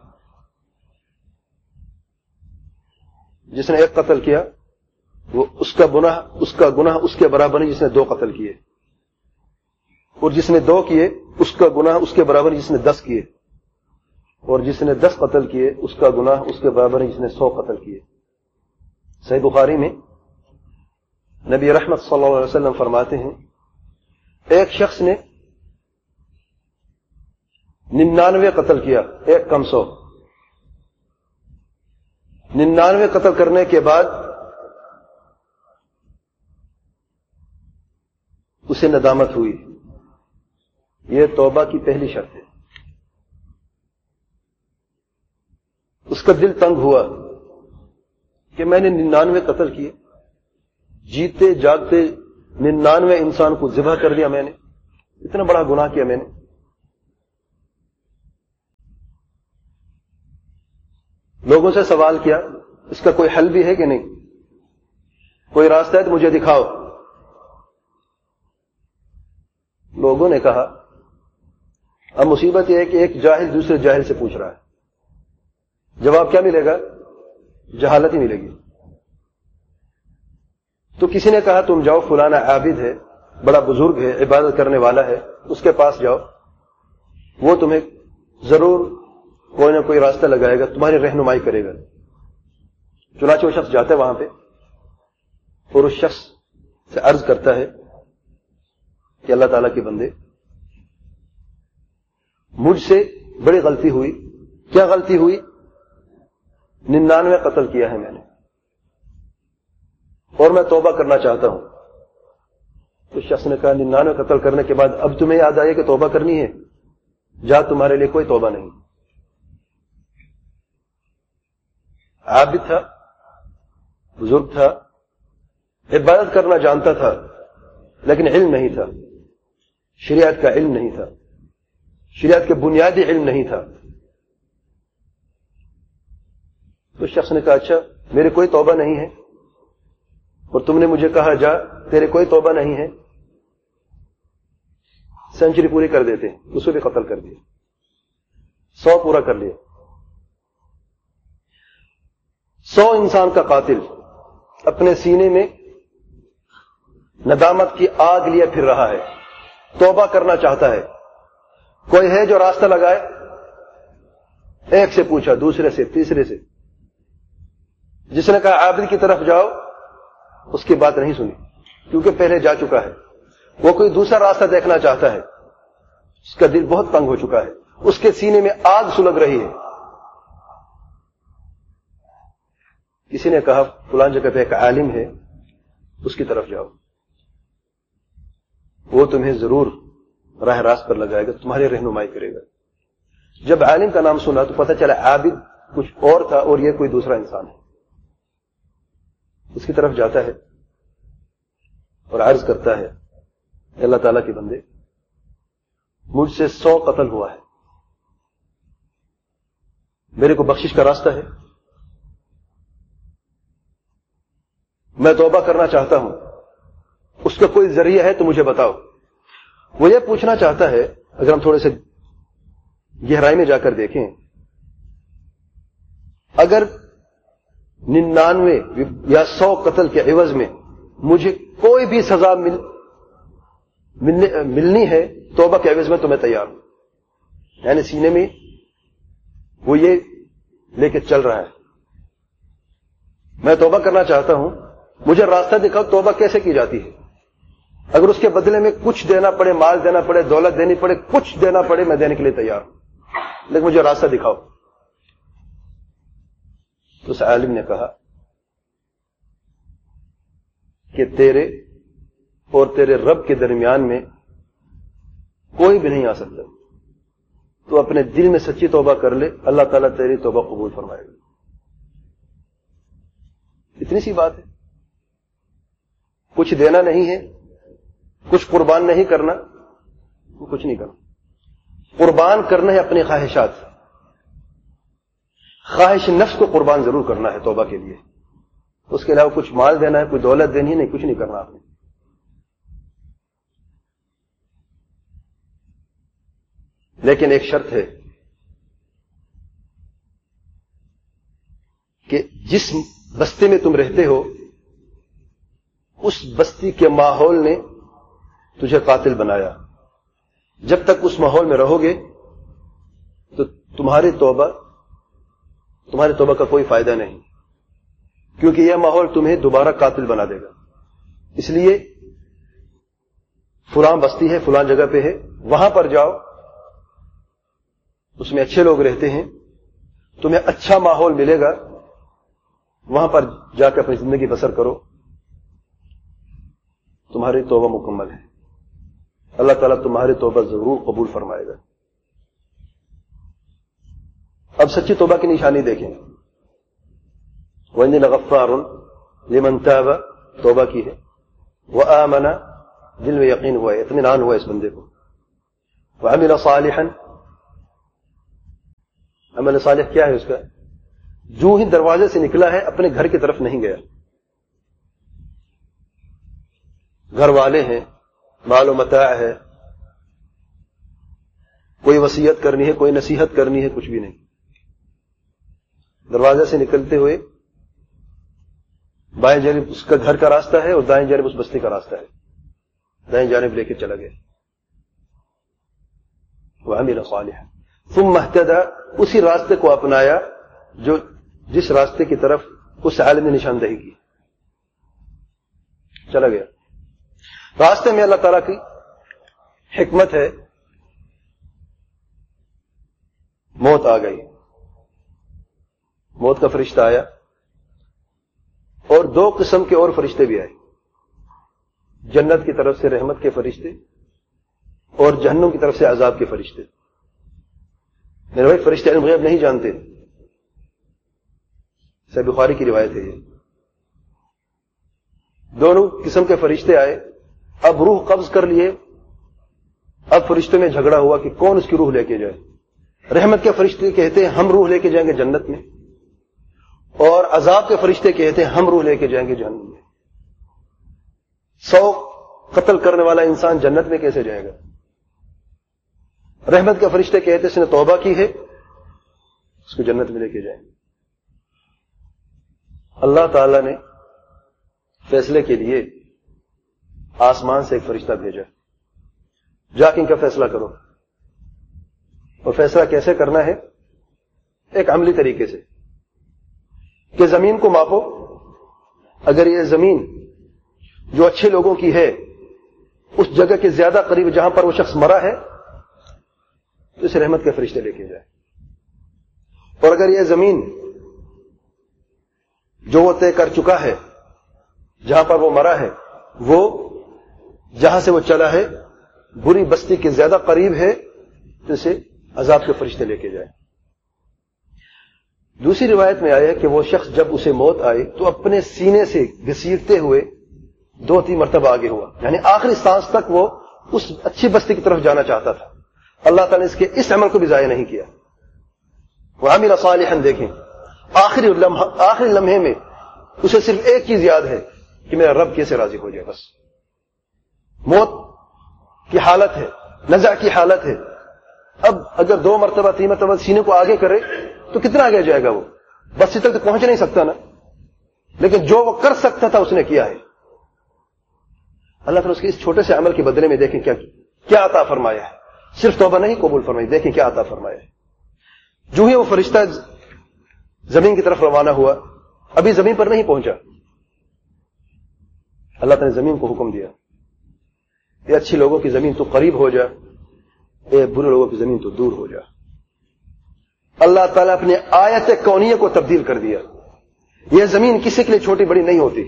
جس نے ایک قتل کیا وہ اس کا گناہ اس کا گناہ اس کے برابر نہیں جس نے دو قتل کیے، اور جس نے دو کیے اس کا گناہ اس کے برابر نہیں جس نے دس کیے، اور جس نے دس قتل کیے اس کا گناہ اس کے برابر نہیں جس نے سو قتل کیے۔ صحیح بخاری میں نبی رحمت صلی اللہ علیہ وسلم فرماتے ہیں، ایک شخص نے ننانوے قتل کیا، ایک کم سو، ننانوے قتل کرنے کے بعد اسے ندامت ہوئی، یہ توبہ کی پہلی شرط ہے۔ اس کا دل تنگ ہوا کہ میں نے ننانوے قتل کیے، جیتے جاگتے ننانوے انسان کو ذبح کر دیا، میں نے اتنا بڑا گناہ کیا میں نے۔ لوگوں سے سوال کیا اس کا کوئی حل بھی ہے کہ نہیں, کوئی راستہ ہے تو مجھے دکھاؤ. لوگوں نے کہا اب مصیبت یہ ہے کہ ایک جاہل دوسرے جاہل سے پوچھ رہا ہے, جواب کیا ملے گا؟ جہالت ہی ملے گی. تو کسی نے کہا تم جاؤ, فلانا عابد ہے, بڑا بزرگ ہے, عبادت کرنے والا ہے, اس کے پاس جاؤ, وہ تمہیں ضرور کوئی نہ کوئی راستہ لگائے گا, تمہاری رہنمائی کرے گا. چنانچہ وہ شخص جاتا ہے وہاں پہ اور اس شخص سے عرض کرتا ہے کہ اللہ تعالیٰ کے بندے, مجھ سے بڑی غلطی ہوئی. کیا غلطی ہوئی؟ ننانوے قتل کیا ہے میں نے, اور میں توبہ کرنا چاہتا ہوں. اس شخص نے کہا ننانوے قتل کرنے کے بعد اب تمہیں یاد آئے کہ توبہ کرنی ہے؟ جا, تمہارے لیے کوئی توبہ نہیں. عابد تھا, بزرگ تھا, عبادت کرنا جانتا تھا, لیکن علم نہیں تھا, شریعت کا علم نہیں تھا, شریعت کے بنیادی علم نہیں تھا. تو شخص نے کہا اچھا میرے کوئی توبہ نہیں ہے, اور تم نے مجھے کہا جا تیرے کوئی توبہ نہیں ہے, سینچری پوری کر دیتے, اسے بھی قتل کر دیا, سو پورا کر لیا. سو انسان کا قاتل اپنے سینے میں ندامت کی آگ لیے پھر رہا ہے, توبہ کرنا چاہتا ہے. کوئی ہے جو راستہ لگائے؟ ایک سے پوچھا, دوسرے سے, تیسرے سے. جس نے کہا عابد کی طرف جاؤ, اس کی بات نہیں سنی, کیونکہ پہلے جا چکا ہے. وہ کوئی دوسرا راستہ دیکھنا چاہتا ہے, اس کا دل بہت تنگ ہو چکا ہے, اس کے سینے میں آگ سلگ رہی ہے. کسی نے کہا فلان جگہ پہ ایک عالم ہے, اس کی طرف جاؤ, وہ تمہیں ضرور راہ راست پر لگائے گا, تمہاری رہنمائی کرے گا. جب عالم کا نام سنا تو پتہ چلا عابد کچھ اور تھا اور یہ کوئی دوسرا انسان ہے. اس کی طرف جاتا ہے اور عرض کرتا ہے اللہ تعالیٰ کے بندے, مجھ سے سو قتل ہوا ہے, میرے کو بخشش کا راستہ ہے, میں توبہ کرنا چاہتا ہوں, اس کا کوئی ذریعہ ہے تو مجھے بتاؤ. وہ یہ پوچھنا چاہتا ہے, اگر ہم تھوڑے سے گہرائی میں جا کر دیکھیں, اگر ننانوے یا سو قتل کے عوض میں مجھے کوئی بھی سزا مل ملنے ملنی ہے توبہ کے عوض میں تو میں تیار ہوں. یعنی سینے میں وہ یہ لے کے چل رہا ہے, میں توبہ کرنا چاہتا ہوں, مجھے راستہ دکھاؤ توبہ کیسے کی جاتی ہے. اگر اس کے بدلے میں کچھ دینا پڑے, مال دینا پڑے, دولت دینی پڑے, کچھ دینا پڑے, میں دینے کے لیے تیار ہوں, لیکن مجھے راستہ دکھاؤ. تو اس عالم نے کہا کہ تیرے اور تیرے رب کے درمیان میں کوئی بھی نہیں آ سکتا, تو اپنے دل میں سچی توبہ کر لے, اللہ تعالیٰ تیری توبہ قبول فرمائے گا. اتنی سی بات ہے, کچھ دینا نہیں ہے, کچھ قربان نہیں کرنا, کچھ نہیں کرنا. قربان کرنا ہے اپنی خواہشات, خواہش نفس کو قربان ضرور کرنا ہے توبہ کے لیے, اس کے علاوہ کچھ مال دینا ہے, کوئی دولت دینی ہے, نہیں, کچھ نہیں کرنا آپ نے. لیکن ایک شرط ہے کہ جس بستی میں تم رہتے ہو اس بستی کے ماحول نے تجھے قاتل بنایا. جب تک اس ماحول میں رہو گے تو تمہاری توبہ تمہاری توبہ کا کوئی فائدہ نہیں, کیونکہ یہ ماحول تمہیں دوبارہ قاتل بنا دے گا. اس لیے فلاں بستی ہے, فلاں جگہ پہ ہے, وہاں پر جاؤ, اس میں اچھے لوگ رہتے ہیں, تمہیں اچھا ماحول ملے گا, وہاں پر جا کے اپنی زندگی بسر کرو, تمہاری توبہ مکمل ہے. اللہ تعالیٰ تمہاری توبہ ضرور قبول فرمائے گا. اب سچی توبہ کی نشانی دیکھیں. وَإِنِّي لَغَفَّارٌ لِمَنْ تَابَ, توبہ کی ہے, وَآمَنَ, دل میں یقین ہوا ہے, اطمینان ہوا اس بندے کو, وَعَمِلَ صَالِحًا, عمل صالح کیا ہے اس کا؟ جو ہی دروازے سے نکلا ہے اپنے گھر کی طرف نہیں گیا. گھر والے ہیں, مال و متاع ہے, کوئی وصیت کرنی ہے, کوئی نصیحت کرنی ہے, کچھ بھی نہیں. دروازے سے نکلتے ہوئے بائیں جانب اس کا گھر کا راستہ ہے اور دائیں جانب اس بستی کا راستہ ہے, دائیں جانب لے کے چلا گیا. وعمل صالحا ثم اهتدى, اسی راستے کو اپنایا جو جس راستے کی طرف اس عالم نے نشاندہی کی, چلا گیا. راستے میں اللہ تعالیٰ کی حکمت ہے, موت آ گئی, موت کا فرشتہ آیا اور دو قسم کے اور فرشتے بھی آئے, جنت کی طرف سے رحمت کے فرشتے اور جہنم کی طرف سے عذاب کے فرشتے. میرے بھائی فرشتے علم غیب نہیں جانتے, صحیح بخاری کی روایت ہے یہ. دونوں قسم کے فرشتے آئے, اب روح قبض کر لیے, اب فرشتوں میں جھگڑا ہوا کہ کون اس کی روح لے کے جائے. رحمت کے فرشتے کہتے ہیں ہم روح لے کے جائیں گے جنت میں, اور عذاب کے فرشتے کہتے ہیں ہم روح لے کے جائیں گے جہنم میں. سو قتل کرنے والا انسان جنت میں کیسے جائے گا؟ رحمت کے فرشتے کہتے اس نے توبہ کی ہے, اس کو جنت میں لے کے جائیں. اللہ تعالی نے فیصلے کے لیے آسمان سے ایک فرشتہ بھیجا, جا کے ان کا فیصلہ کرو. اور فیصلہ کیسے کرنا ہے؟ ایک عملی طریقے سے کہ زمین کو ماپو, اگر یہ زمین جو اچھے لوگوں کی ہے اس جگہ کے زیادہ قریب جہاں پر وہ شخص مرا ہے تو اسے رحمت کے فرشتے لے کے جائے, اور اگر یہ زمین جو وہ طے کر چکا ہے جہاں پر وہ مرا ہے وہ جہاں سے وہ چلا ہے بری بستی کے زیادہ قریب ہے تو اسے عذاب کے فرشتے لے کے جائے. دوسری روایت میں آیا کہ وہ شخص جب اسے موت آئی تو اپنے سینے سے گھسیٹتے ہوئے دو تین مرتبہ آگے ہوا, یعنی آخری سانس تک وہ اس اچھی بستی کی طرف جانا چاہتا تھا. اللہ تعالیٰ نے اس کے اس عمل کو بھی ضائع نہیں کیا. وعمل صالحا, دیکھیں آخری لمحہ آخری لمحے میں اسے صرف ایک چیز یاد ہے کہ میرا رب کیسے راضی ہو جائے. بس موت کی حالت ہے, نزع کی حالت ہے. اب اگر دو مرتبہ تین مرتبہ سینے کو آگے کرے تو کتنا آگے جائے گا وہ؟ بس اس تک تو پہنچ نہیں سکتا نا, لیکن جو وہ کر سکتا تھا اس نے کیا ہے. اللہ تعالیٰ اس کے اس چھوٹے سے عمل کے بدلے میں دیکھیں کیا کیا عطا فرمایا ہے. صرف توبہ نہیں قبول فرمائی, دیکھیں کیا عطا فرمایا ہے. جو ہی وہ فرشتہ زمین کی طرف روانہ ہوا, ابھی زمین پر نہیں پہنچا, اللہ تعالیٰ نے زمین کو حکم دیا یہ اچھی لوگوں کی زمین تو قریب ہو جا, اے برے لوگوں کی زمین تو دور ہو جا. اللہ تعالیٰ اپنے آیت کونیہ کو تبدیل کر دیا. یہ زمین کسی کے لیے چھوٹی بڑی نہیں ہوتی.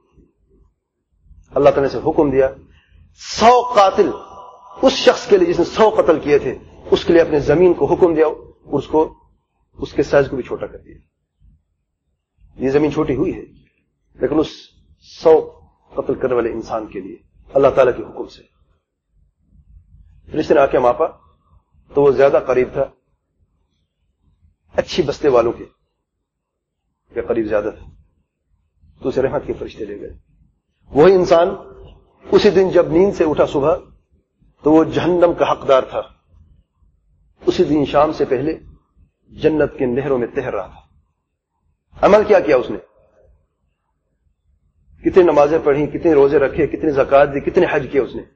اللہ تعالیٰ نے سے حکم دیا, سو قاتل اس شخص کے لیے جس نے سو قتل کیے تھے اس کے لیے اپنے زمین کو حکم دیا اور اس کو اس کے سائز کو بھی چھوٹا کر دیا. یہ زمین چھوٹی ہوئی ہے لیکن اس سو قتل کرنے والے انسان کے لیے اللہ تعالیٰ کے حکم سے فرشتے نے آ کے ماپا تو وہ زیادہ قریب تھا اچھی بستے والوں کے قریب زیادہ تھا, تو اسے رحمت کے فرشتے لے گئے. وہی انسان اسی دن جب نیند سے اٹھا صبح تو وہ جہنم کا حقدار تھا. اسی دن شام سے پہلے جنت کے نہروں میں تیر رہا تھا. عمل کیا کیا اس نے؟ کتنی نمازیں پڑھی, کتنے روزے رکھے, کتنی زکات دی, کتنے حج کیے اس نے.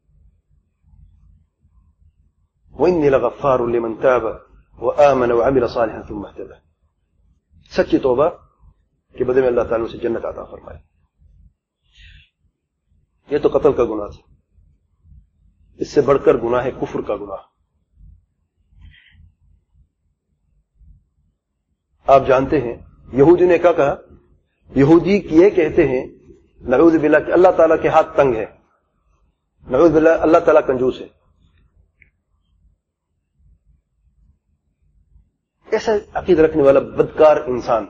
وَإِنِّي لَغَفَّارٌ لِمَن تَابَ وَآمَنَ وَعَمِلَ صَالِحًا ثُمَّ اهْتَدَىٰ. سچی توبہ کے بدلے میں اللہ تعالیٰ نے اسے جنت عطا فرمایا. یہ تو قتل کا گناہ تھا, اس سے بڑھ کر گناہ ہے کفر کا گناہ. آپ جانتے ہیں یہودی نے کیا کہا؟ یہودی یہ کہتے ہیں نعوذ باللہ کہ اللہ تعالیٰ کے ہاتھ تنگ ہے, نعوذ باللہ اللہ تعالیٰ کنجوس ہے. ایسا عقیدہ رکھنے والا بدکار انسان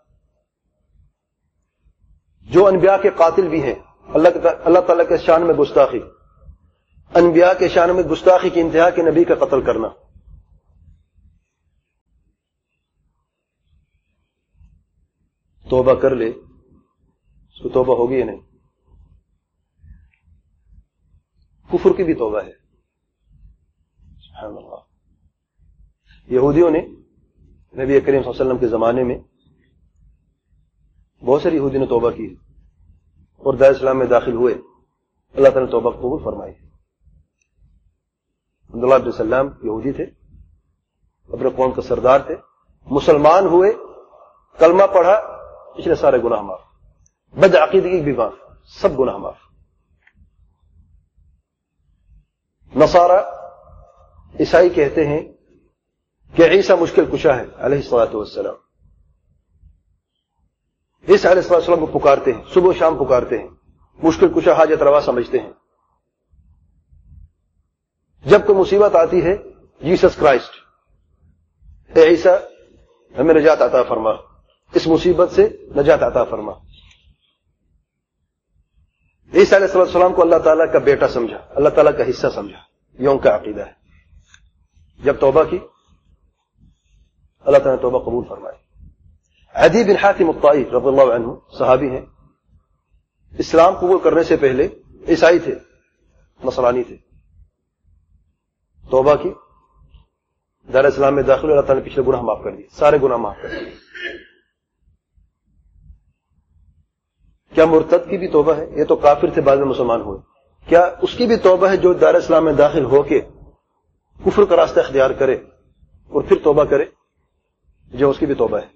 جو انبیاء کے قاتل بھی ہیں, اللہ اللہ تعالیٰ کے شان میں گستاخی, انبیاء کے شان میں گستاخی کی انتہا کے نبی کا قتل کرنا. توبہ کر لے اس کو توبہ ہوگی یا نہیں؟ کفر کی بھی توبہ ہے. سبحان اللہ. یہودیوں نے نبی کریم صلی اللہ علیہ وسلم کے زمانے میں بہت ساری یہودیوں نے توبہ کی اور دار اسلام میں داخل ہوئے. اللہ تعالیٰ نے توبہ قبول فرمائی. عبداللہ بن سلام یہودی تھے, اپنے قوم کا سردار تھے, مسلمان ہوئے, کلمہ پڑھا, پچھلے سارے گناہ معاف, بد عقیدگی بھی معاف, سب گناہ معاف. نصارہ عیسائی کہتے ہیں کہ عیسیٰ مشکل کشا ہے علیہ الصلوۃ والسلام. عیسیٰ علیہ السلام کو پکارتے ہیں, صبح و شام پکارتے ہیں, مشکل کشا حاجت روا سمجھتے ہیں. جب کوئی مصیبت آتی ہے, جیسس کرائسٹ, اے عیسیٰ ہمیں نجات عطا فرما, اس مصیبت سے نجات عطا فرما. عیسیٰ علیہ السلام کو اللہ تعالیٰ کا بیٹا سمجھا, اللہ تعالیٰ کا حصہ سمجھا. یہ ان کا عقیدہ ہے. جب توبہ کی, اللہ تعالیٰ نے توبہ قبول فرمائی. عدی بن حاتم الطائی رضی اللہ عنہ صحابی ہیں, اسلام قبول کرنے سے پہلے عیسائی تھے, نصرانی تھے. توبہ کی, دار اسلام میں داخل, اللہ تعالیٰ نے پچھلے گناہ معاف کر دیے, سارے گناہ معاف کر دیے. کیا مرتد کی بھی توبہ ہے؟ یہ تو کافر تھے, بعد میں مسلمان ہوئے. کیا اس کی بھی توبہ ہے جو دار اسلام میں داخل ہو کے کفر کا راستہ اختیار کرے اور پھر توبہ کرے؟ جو اس کی بھی توبہ ہے.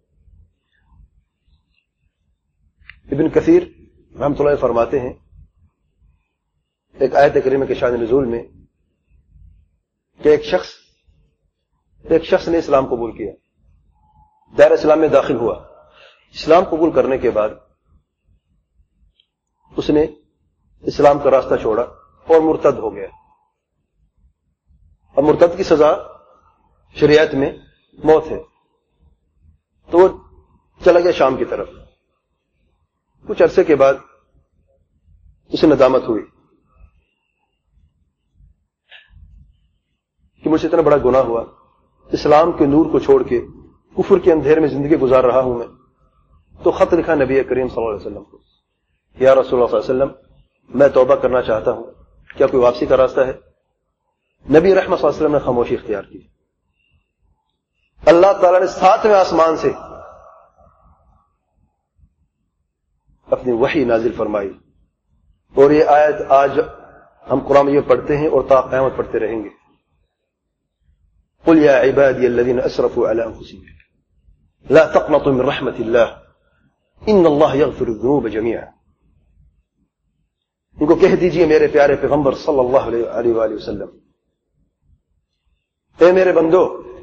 ابن کثیر رحمۃ اللہ فرماتے ہیں ایک آیت کریمہ کے شان نزول میں کہ ایک شخص ایک شخص نے اسلام قبول کیا, دار اسلام میں داخل ہوا. اسلام قبول کرنے کے بعد اس نے اسلام کا راستہ چھوڑا اور مرتد ہو گیا. اب مرتد کی سزا شریعت میں موت ہے. تو وہ چلا گیا شام کی طرف. کچھ عرصے کے بعد اسے ندامت ہوئی کہ مجھ سے اتنا بڑا گناہ ہوا, اسلام کے نور کو چھوڑ کے کفر کے اندھیرے میں زندگی گزار رہا ہوں میں. تو خط لکھا نبی کریم صلی اللہ علیہ وسلم کو, یا رسول اللہ صلی اللہ علیہ وسلم میں توبہ کرنا چاہتا ہوں, کیا کوئی واپسی کا راستہ ہے؟ نبی رحمت صلی اللہ علیہ وسلم نے خاموشی اختیار کی. اللہ تعالیٰ نے ساتویں آسمان سے اپنی وحی نازل فرمائی, اور یہ آیت آج ہم قرآن میں پڑھتے ہیں اور تا قیامت پڑھتے رہیں گے. قل یا عبادی الذین اسرفوا علی انفسهم لا تقنطوا من رحمت اللہ ان اللہ یغفر الذنوب جميعا. ان کو کہہ دیجئے میرے پیارے پیغمبر صلی اللہ علیہ وآلہ وسلم, اے میرے بندو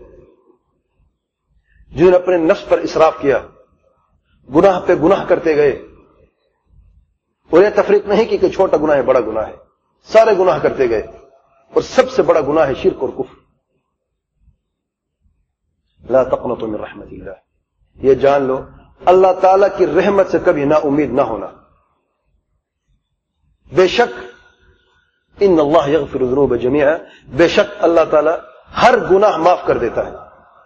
جنہوں نے اپنے نفس پر اسراف کیا, گناہ پہ گناہ کرتے گئے, اور یہ تفریق نہیں کی کہ چھوٹا گناہ ہے بڑا گناہ ہے, سارے گناہ کرتے گئے, اور سب سے بڑا گناہ ہے شرک اور کفر. لا تقنطوا من رحمت اللہ, یہ جان لو اللہ تعالیٰ کی رحمت سے کبھی نا امید نہ ہونا. بے شک ان اللہ یغفر الذنوب جميعا, بے شک اللہ تعالیٰ ہر گناہ معاف کر دیتا ہے.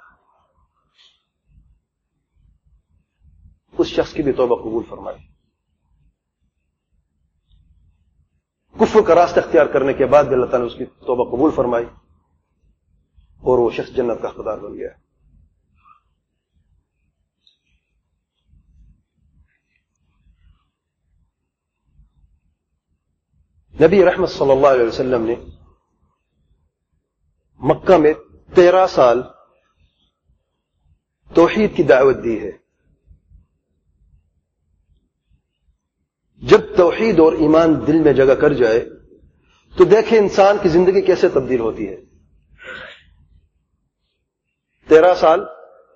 اس شخص کی بھی توبہ قبول فرمائی. کفر کا راستہ اختیار کرنے کے بعد بھی اللہ تعالیٰ نے اس کی توبہ قبول فرمائی, اور وہ شخص جنت کا حقدار بن گیا. نبی رحمت صلی اللہ علیہ وسلم نے مکہ میں تیرہ سال توحید کی دعوت دی ہے. جب توحید اور ایمان دل میں جگہ کر جائے تو دیکھیں انسان کی زندگی کیسے تبدیل ہوتی ہے. تیرہ سال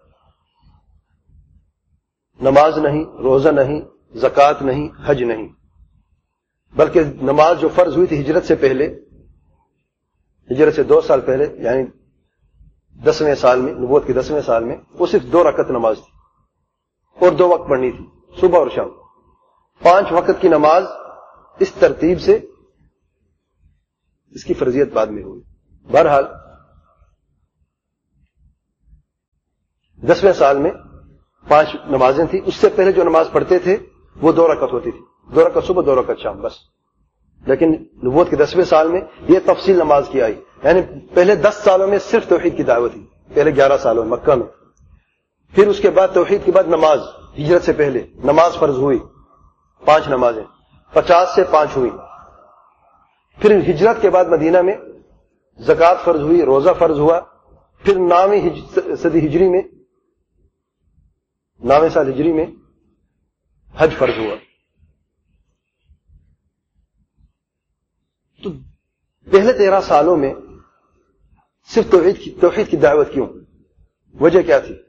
نماز نہیں, روزہ نہیں, زکوٰۃ نہیں, حج نہیں, بلکہ نماز جو فرض ہوئی تھی ہجرت سے پہلے, ہجرت سے دو سال پہلے, یعنی دسویں سال میں, نبوت کے دسویں سال میں, وہ صرف دو رکعت نماز تھی, اور دو وقت پڑھنی تھی, صبح اور شام. پانچ وقت کی نماز اس ترتیب سے, اس کی فرضیت بعد میں ہوئی. بہرحال دسویں سال میں پانچ نمازیں تھیں. اس سے پہلے جو نماز پڑھتے تھے وہ دو رکعت ہوتی تھی, دو رکعت صبح دو رکعت شام بس. لیکن نبوت کے دسویں سال میں یہ تفصیل نماز کی آئی, یعنی پہلے دس سالوں میں صرف توحید کی دعوت تھی, پہلے گیارہ سالوں میں مکہ میں. پھر اس کے بعد توحید کے بعد نماز, ہجرت سے پہلے نماز فرض ہوئی, پانچ نمازیں, پچاس سے پانچ ہوئی. پھر ہجرت کے بعد مدینہ میں زکوٰۃ فرض ہوئی, روزہ فرض ہوا. پھر نویں صدی ہجری میں, نویں سال ہجری میں حج فرض ہوا. تو پہلے تیرہ سالوں میں صرف توحید کی توحید کی دعوت کیوں؟ وجہ کیا تھی؟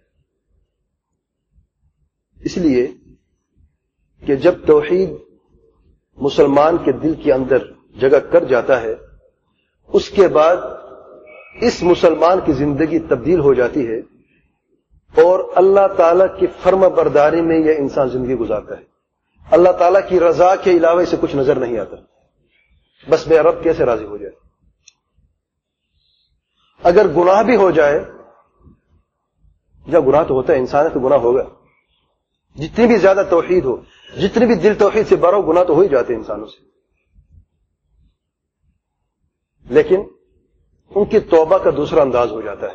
اس لیے کہ جب توحید مسلمان کے دل کے اندر جگہ کر جاتا ہے, اس کے بعد اس مسلمان کی زندگی تبدیل ہو جاتی ہے اور اللہ تعالیٰ کی فرما برداری میں یہ انسان زندگی گزارتا ہے. اللہ تعالیٰ کی رضا کے علاوہ اسے کچھ نظر نہیں آتا, بس میرا رب کیسے راضی ہو جائے. اگر گناہ بھی ہو جائے, جب گناہ تو ہوتا ہے, انسان ہے تو گناہ ہوگا, جتنی بھی زیادہ توحید ہو, جتنی بھی دل توحید سے بھرا ہو, گناہ تو ہو ہی جاتے ہیں انسانوں سے. لیکن ان کی توبہ کا دوسرا انداز ہو جاتا ہے.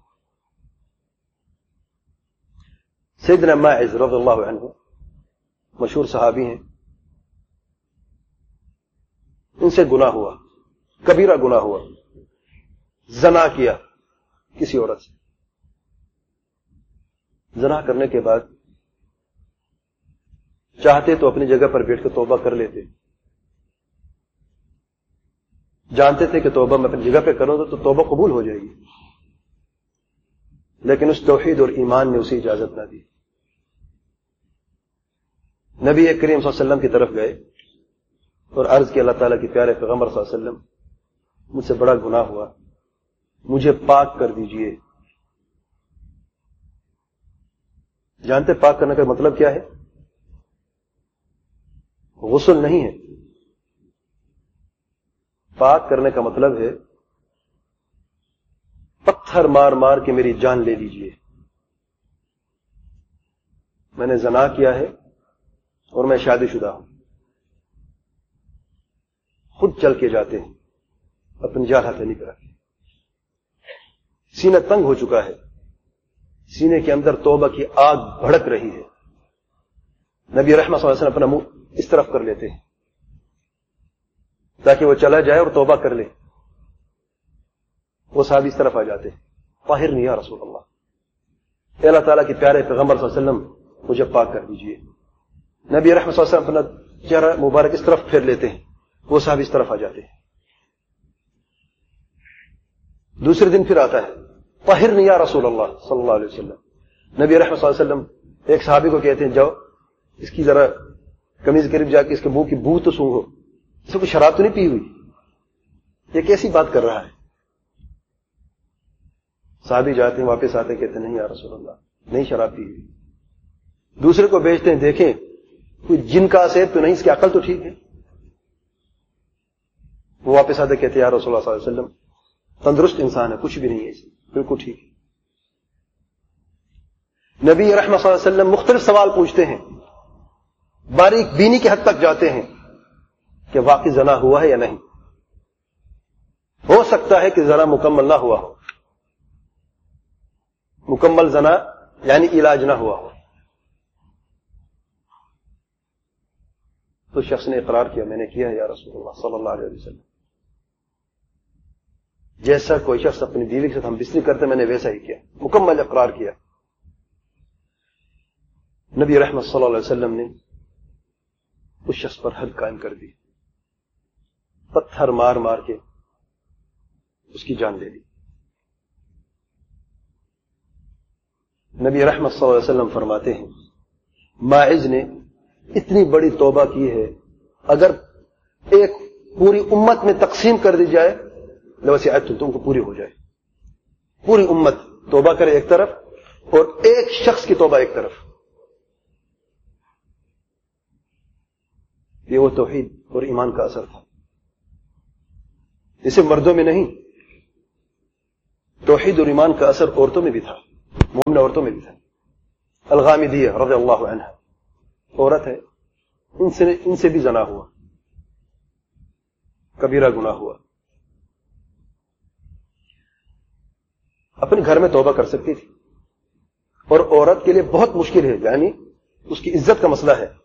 سیدنا ماعز رضی اللہ عنہ مشہور صحابی ہیں, ان سے گناہ ہوا, کبیرہ گناہ ہوا, زنا کیا کسی عورت سے. زنا کرنے کے بعد چاہتے تو اپنی جگہ پر بیٹھ کر توبہ کر لیتے, جانتے تھے کہ توبہ میں اپنی جگہ پہ کروں تو توبہ قبول ہو جائے گی, لیکن اس توحید اور ایمان نے اسے اجازت نہ دی. نبی کریم صلی اللہ علیہ وسلم کی طرف گئے اور عرض کی, اللہ تعالیٰ کے پیارے پیغمبر صلی اللہ علیہ وسلم, مجھ سے بڑا گناہ ہوا, مجھے پاک کر دیجئے. جانتے پاک کرنے کا مطلب کیا ہے؟ غسل نہیں ہے. پاک کرنے کا مطلب ہے پتھر مار مار کے میری جان لے لیجئے. میں نے زنا کیا ہے اور میں شادی شدہ ہوں. خود چل کے جاتے ہیں, اپنی جان ہاتھ نہیں کراتے. سینہ تنگ ہو چکا ہے, سینے کے اندر توبہ کی آگ بھڑک رہی ہے. نبی رحمت صلی اللہ علیہ وسلم اپنا منہ اس طرف کر لیتے ہیں تاکہ وہ چلا جائے اور توبہ کر لے. وہ صحابی اس طرف آ جاتے ہیں, طاہرنی یا رسول اللہ, اے اللہ تعالیٰ کے پیارے پیغمبر صلی اللہ علیہ وسلم مجھے پاک کر دیجئے. نبی رحمت صلی اللہ علیہ وسلم اپنا چہرہ مبارک اس طرف پھیر لیتے ہیں, وہ صحابی اس طرف آ جاتے ہیں. دوسرے دن پھر آتا ہے, طاہرنی یا رسول اللہ صلی اللہ علیہ وسلم. نبی رحمت صلی اللہ علیہ وسلم ایک صحابی کو کہتے ہیں, جاؤ اس کی ذرا قمیض قریب جا کے اس کے منہ کی بو تو سونگھو, اس کو شراب تو نہیں پی ہوئی, یہ کیسی بات کر رہا ہے. صحابی جاتے ہیں, واپس آتے ہیں, کہتے ہیں نہیں یا رسول اللہ, نہیں شراب پی ہوئی. دوسرے کو بھیجتے ہیں, دیکھیں کوئی جن کا اثر تو نہیں, اس کی عقل تو ٹھیک ہے. وہ واپس آتے کہتے ہیں یا رسول اللہ صلی اللہ علیہ وسلم, تندرست انسان ہے, کچھ بھی نہیں ہے, بالکل ٹھیک ہے. نبی رحمت صلی اللہ علیہ وسلم مختلف سوال پوچھتے ہیں, باریک بینی کے حد تک جاتے ہیں کہ واقعی زنا ہوا ہے یا نہیں. ہو سکتا ہے کہ زنا مکمل نہ ہوا ہو, مکمل زنا یعنی علاج نہ ہوا ہو. تو شخص نے اقرار کیا, میں نے کیا ہے یا رسول اللہ صلی اللہ علیہ وسلم. جیسا کوئی شخص اپنی بیوی کے ساتھ ہم بستری کرتے میں نے ویسا ہی کیا, مکمل اقرار کیا. نبی رحمت صلی اللہ علیہ وسلم نے اس شخص پر حد قائم کر دی, پتھر مار مار کے اس کی جان لے لی. نبی رحمت صلی اللہ علیہ وسلم فرماتے ہیں, ماعز نے اتنی بڑی توبہ کی ہے, اگر ایک پوری امت میں تقسیم کر دی جائے لوسعت تم کو پوری ہو جائے. پوری امت توبہ کرے ایک طرف اور ایک شخص کی توبہ ایک طرف. یہ وہ توحید اور ایمان کا اثر تھا. اسے مردوں میں نہیں, توحید اور ایمان کا اثر عورتوں میں بھی تھا, مومن عورتوں میں بھی تھا. الغامدیہ رضی اللہ عنہ عورت ہے، ان سے ان سے بھی زنا ہوا، کبیرہ گناہ ہوا. اپنے گھر میں توبہ کر سکتی تھی، اور عورت کے لیے بہت مشکل ہے، یعنی اس کی عزت کا مسئلہ ہے.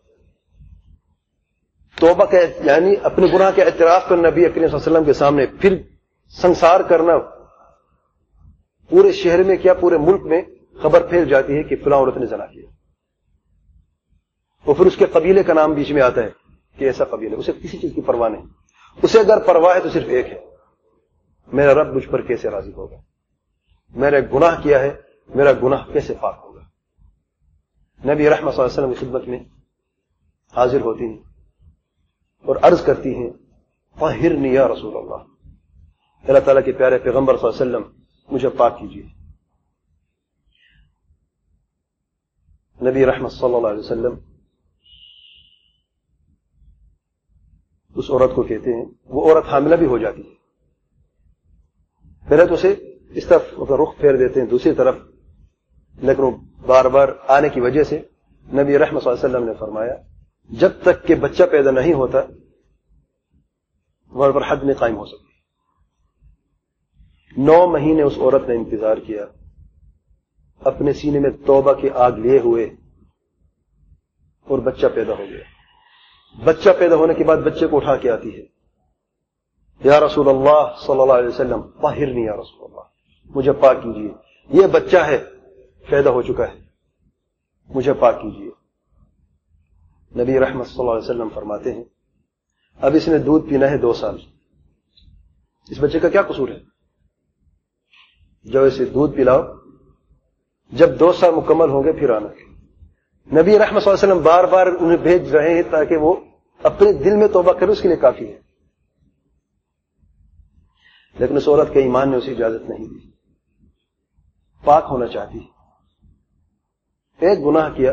توبہ کا یعنی اپنے گناہ کے اعتراف کرنا نبی اکرم صلی اللہ علیہ وسلم کے سامنے، پھر سنسار کرنا، پورے شہر میں کیا پورے ملک میں خبر پھیل جاتی ہے کہ فلاں عورت نے زنا کیا، اور پھر اس کے قبیلے کا نام بیچ میں آتا ہے کہ ایسا قبیلہ. اسے کسی چیز کی پرواہ نہیں، اسے اگر پرواہ ہے تو صرف ایک ہے، میرا رب مجھ پر کیسے راضی ہوگا، میں نے گناہ کیا ہے، میرا گناہ کیسے پاک ہوگا. نبی رحمت صلی اللہ علیہ وسلم کی خدمت میں حاضر ہوتی ہیں اور عرض کرتی ہیں طہرنی یا رسول اللہ، اللہ تعالیٰ کے پیارے پیغمبر صلی اللہ علیہ وسلم مجھے پاک کیجیے. نبی رحمت صلی اللہ علیہ وسلم اس عورت کو کہتے ہیں، وہ عورت حاملہ بھی ہو جاتی ہے، پہلے تو اسے اس طرف رخ پھیر دیتے ہیں دوسری طرف، لیکن وہ بار بار آنے کی وجہ سے نبی رحمت صلی اللہ علیہ وسلم نے فرمایا جب تک کہ بچہ پیدا نہیں ہوتا وہاں پر حد نہیں قائم ہو سکتی. نو مہینے اس عورت نے انتظار کیا، اپنے سینے میں توبہ کی آگ لیے ہوئے، اور بچہ پیدا ہو گیا. بچہ پیدا ہونے کے بعد بچے کو اٹھا کے آتی ہے، یا رسول اللہ صلی اللہ علیہ وسلم طہرنی یا رسول اللہ، مجھے پاک کیجیے، یہ بچہ ہے پیدا ہو چکا ہے، مجھے پاک کیجیے. نبی رحمت صلی اللہ علیہ وسلم فرماتے ہیں اب اس نے دودھ پینا ہے دو سال، اس بچے کا کیا قصور ہے، جو اسے دودھ پلاؤ، جب دو سال مکمل ہوں گے پھر آنا. نبی رحمت صلی اللہ علیہ وسلم بار بار انہیں بھیج رہے ہیں تاکہ وہ اپنے دل میں توبہ کرے، اس کے لیے کافی ہے. لیکن اس عورت کے ایمان نے اسے اجازت نہیں دی، پاک ہونا چاہتی ہے، ایک گناہ کیا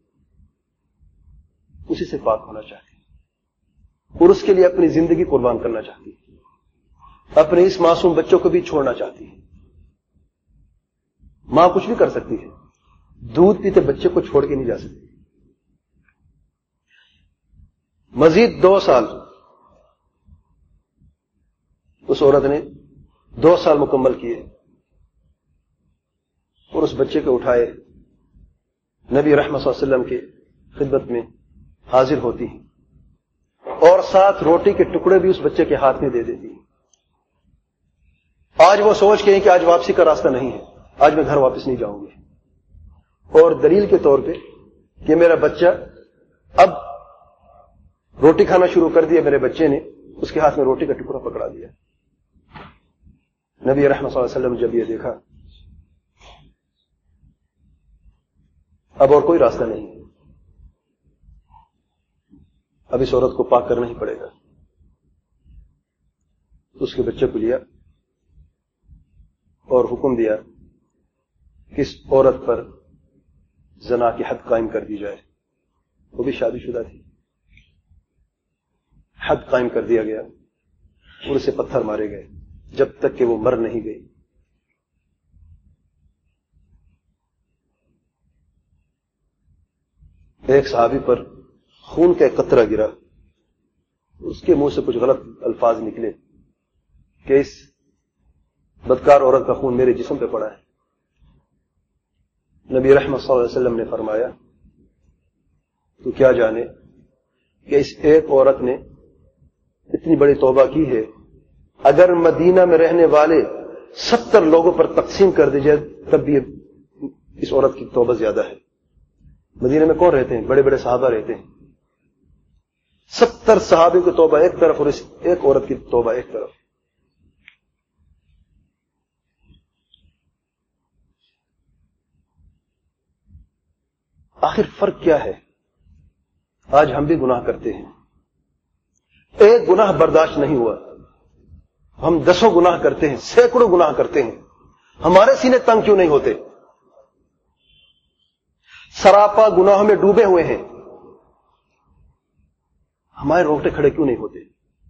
اسی سے پاک ہونا چاہتی ہے، اور اس کے لیے اپنی زندگی قربان کرنا چاہتی ہے، اپنے اس معصوم بچوں کو بھی چھوڑنا چاہتی ہے. ماں کچھ بھی کر سکتی ہے، دودھ پیتے بچے کو چھوڑ کے نہیں جا سکتی. مزید دو سال اس عورت نے دو سال مکمل کیے اور اس بچے کو اٹھائے نبی رحمت صلی اللہ علیہ وسلم کی خدمت میں حاضر ہوتی ہیں، اور ساتھ روٹی کے ٹکڑے بھی اس بچے کے ہاتھ میں دے دیتی ہیں. آج وہ سوچ کے ہیں کہ آج واپسی کا راستہ نہیں ہے، آج میں گھر واپس نہیں جاؤں گی، اور دلیل کے طور پہ کہ میرا بچہ اب روٹی کھانا شروع کر دیا، میرے بچے نے اس کے ہاتھ میں روٹی کا ٹکڑا پکڑا دیا. نبی رحمت صلی اللہ علیہ وسلم جب یہ دیکھا اب اور کوئی راستہ نہیں ہے، اب اس عورت کو پاک کرنا ہی پڑے گا. اس کے بچے کو لیا اور حکم دیا کہ اس عورت پر زنا کی حد قائم کر دی جائے، وہ بھی شادی شدہ تھی. حد قائم کر دیا گیا اور اسے پتھر مارے گئے جب تک کہ وہ مر نہیں گئی. ایک صحابی پر خون کا ایک قطرہ گرا، اس کے منہ سے کچھ غلط الفاظ نکلے کہ اس بدکار عورت کا خون میرے جسم پہ پڑا ہے. نبی رحمت صلی اللہ علیہ وسلم نے فرمایا تو کیا جانے کہ اس ایک عورت نے اتنی بڑی توبہ کی ہے، اگر مدینہ میں رہنے والے ستر لوگوں پر تقسیم کر دی جائے تب بھی اس عورت کی توبہ زیادہ ہے. مدینہ میں کون رہتے ہیں؟ بڑے بڑے صحابہ رہتے ہیں. ستر صحابے کی توبہ ایک طرف اور اس ایک عورت کی توبہ ایک طرف. آخر فرق کیا ہے؟ آج ہم بھی گناہ کرتے ہیں، ایک گناہ برداشت نہیں ہوا، ہم دسوں گناہ کرتے ہیں، سینکڑوں گناہ کرتے ہیں. ہمارے سینے تنگ کیوں نہیں ہوتے؟ سراپا گناہوں میں ڈوبے ہوئے ہیں، ہمارے روٹے کھڑے کیوں نہیں ہوتے؟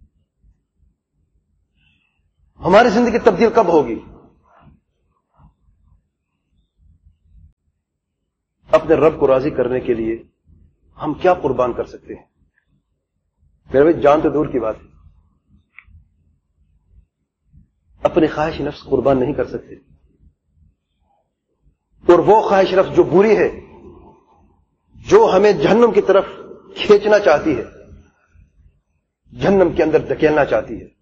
ہماری زندگی تبدیل کب ہوگی؟ اپنے رب کو راضی کرنے کے لیے ہم کیا قربان کر سکتے ہیں؟ میرے بھائی جان تو دور کی بات ہے، اپنی خواہش نفس قربان نہیں کر سکتے، اور وہ خواہش نفس جو بری ہے، جو ہمیں جہنم کی طرف کھینچنا چاہتی ہے، جہنم کے اندر دھکیلنا چاہتی ہے،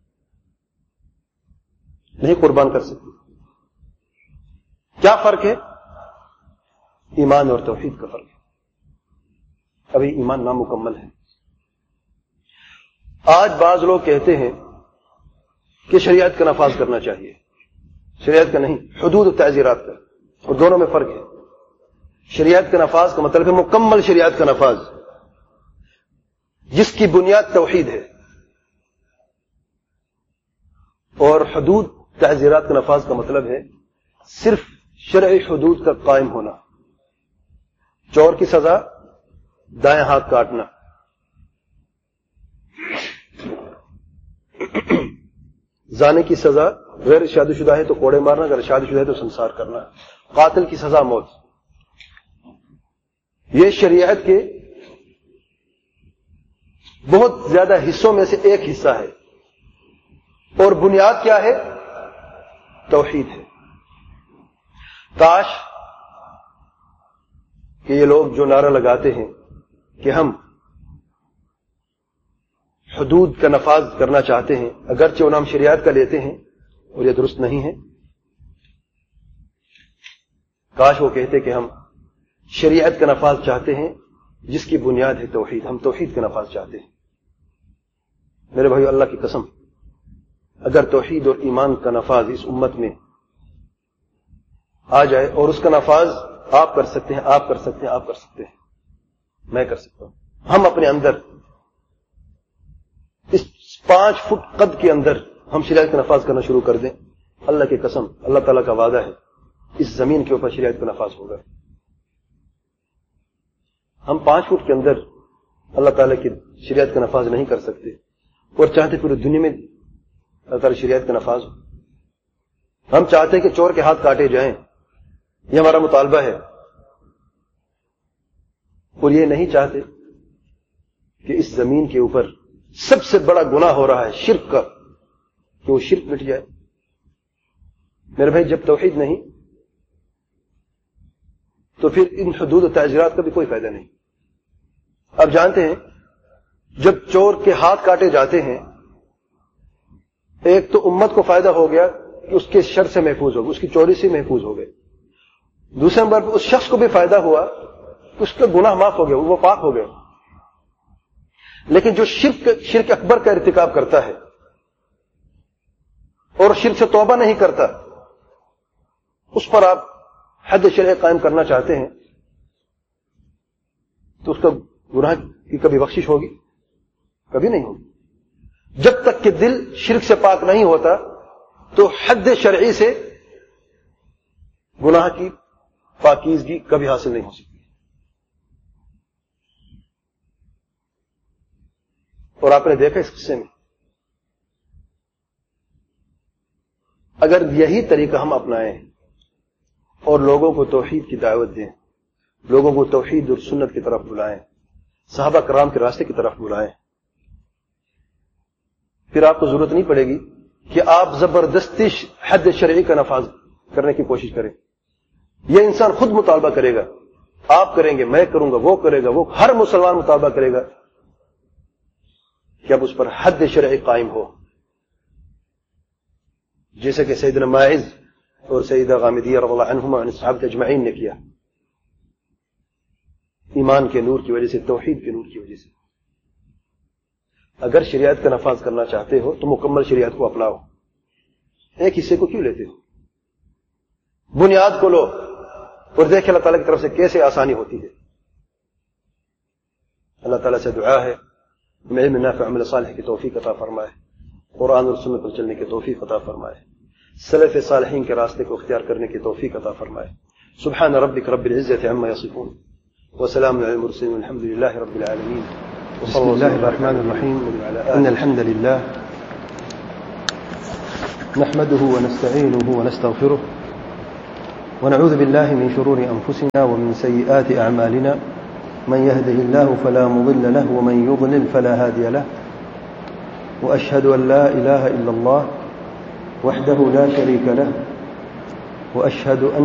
نہیں قربان کر سکتے۔ کیا فرق ہے؟ ایمان اور توحید کا فرق ہے۔ ابھی ایمان نامکمل ہے۔ آج بعض لوگ کہتے ہیں کہ شریعت کا نفاذ کرنا چاہیے، شریعت کا نہیں، حدود و تعزیرات کا، اور دونوں میں فرق ہے۔ شریعت کا نفاذ کا مطلب ہے مکمل شریعت کا نفاذ جس کی بنیاد توحید ہے، اور حدود تعزیرات کا نفاذ کا مطلب ہے صرف شرعی حدود کا قائم ہونا۔ چور کی سزا دائیں ہاتھ کاٹنا، زانے کی سزا غیر شادی شدہ ہے تو کوڑے مارنا، اگر شادی شدہ ہے تو سنسار کرنا، قاتل کی سزا موت۔ یہ شریعت کے بہت زیادہ حصوں میں سے ایک حصہ ہے، اور بنیاد کیا ہے؟ توحید ہے۔ کاش کہ یہ لوگ جو نعرہ لگاتے ہیں کہ ہم حدود کا نفاذ کرنا چاہتے ہیں، اگرچہ وہ نام شریعت کا لیتے ہیں اور یہ درست نہیں ہے، کاش وہ کہتے کہ ہم شریعت کا نفاذ چاہتے ہیں جس کی بنیاد ہے توحید، ہم توحید کا نفاذ چاہتے ہیں۔ میرے بھائیو، اللہ کی قسم، اگر توحید اور ایمان کا نفاذ اس امت میں آ جائے اور اس کا نفاذ آپ کر سکتے ہیں، آپ کر سکتے ہیں، آپ کر سکتے ہیں، میں کر سکتا ہوں، ہم اپنے اندر اس پانچ فٹ قد کے اندر ہم شریعت کا نفاذ کرنا شروع کر دیں، اللہ کی قسم، اللہ تعالیٰ کا وعدہ ہے اس زمین کے اوپر شریعت کا نفاذ ہوگا۔ ہم پانچ فٹ کے اندر اللہ تعالیٰ کی شریعت کا نفاذ نہیں کر سکتے، اور چاہتے پوری دنیا میں اللہ تعالیٰ شریعت کا نفاذ ہو۔ ہم چاہتے ہیں کہ چور کے ہاتھ کاٹے جائیں، یہ ہمارا مطالبہ ہے، اور یہ نہیں چاہتے کہ اس زمین کے اوپر سب سے بڑا گناہ ہو رہا ہے شرک کا، کہ وہ شرک مٹ جائے۔ میرے بھائی، جب توحید نہیں تو پھر ان حدود و تعزیرات کا بھی کوئی فائدہ نہیں۔ اب جانتے ہیں جب چور کے ہاتھ کاٹے جاتے ہیں، ایک تو امت کو فائدہ ہو گیا کہ اس کے شر سے محفوظ ہو گئے، اس کی چوری سے محفوظ ہو گئے، دوسرے نمبر پر اس شخص کو بھی فائدہ ہوا کہ اس کا گناہ معاف ہو گیا، وہ پاک ہو گئے۔ لیکن جو شرک شرک اکبر کا ارتکاب کرتا ہے اور شرک سے توبہ نہیں کرتا، اس پر آپ حد شرعی قائم کرنا چاہتے ہیں تو اس کا گناہ کی کبھی بخشش ہوگی؟ کبھی نہیں ہوگی۔ جب تک کہ دل شرک سے پاک نہیں ہوتا تو حد شرعی سے گناہ کی پاکیزگی کبھی حاصل نہیں ہو سکتی۔ اور آپ نے دیکھا اس قصے میں، اگر یہی طریقہ ہم اپنائیں اور لوگوں کو توحید کی دعوت دیں، لوگوں کو توحید اور سنت کی طرف بلائیں، صحابہ کرام کے راستے کی طرف بلائیں، پھر آپ کو ضرورت نہیں پڑے گی کہ آپ زبردستی حد شرعی کا نفاذ کرنے کی کوشش کریں۔ یہ انسان خود مطالبہ کرے گا، آپ کریں گے، میں کروں گا، وہ کرے گا، وہ ہر مسلمان مطالبہ کرے گا کہ اب اس پر حد شرعی قائم ہو، جیسے کہ سیدنا ماعز اور سیدہ غامدیہ رضی اللہ عنہما عن صحابہ اجمعین نے کیا، ایمان کے نور کی وجہ سے، توحید کے نور کی وجہ سے۔ اگر شریعت کا نفاذ کرنا چاہتے ہو تو مکمل شریعت کو اپناؤ، ایک حصے کو کیوں لیتے ہو؟ بنیاد کو لو اور دیکھ اللہ تعالیٰ کی طرف سے کیسے آسانی ہوتی ہے۔ اللہ تعالیٰ سے دعا ہے علم نافع عمل صالح کی توفیق عطا فرمائے، قرآن اور سنت پر چلنے کی توفیق عطا فرمائے، سلف صالحین کے راستے کو اختیار کرنے کی توفیق عطا فرمائے۔ سبحان ربک رب العزة عما يصفون وسلام على المرسلين والحمد لله رب العالمين۔ بسم الله الرحمن الرحيم، إن الحمد لله نحمده ونستعينه ونستغفره ونعوذ بالله من شرور أنفسنا ومن سيئات أعمالنا من يهده الله فلا مضل له ومن يضلل فلا هادي له وأشهد أن لا إله إلا الله وحده لا شريك له وأشهد أن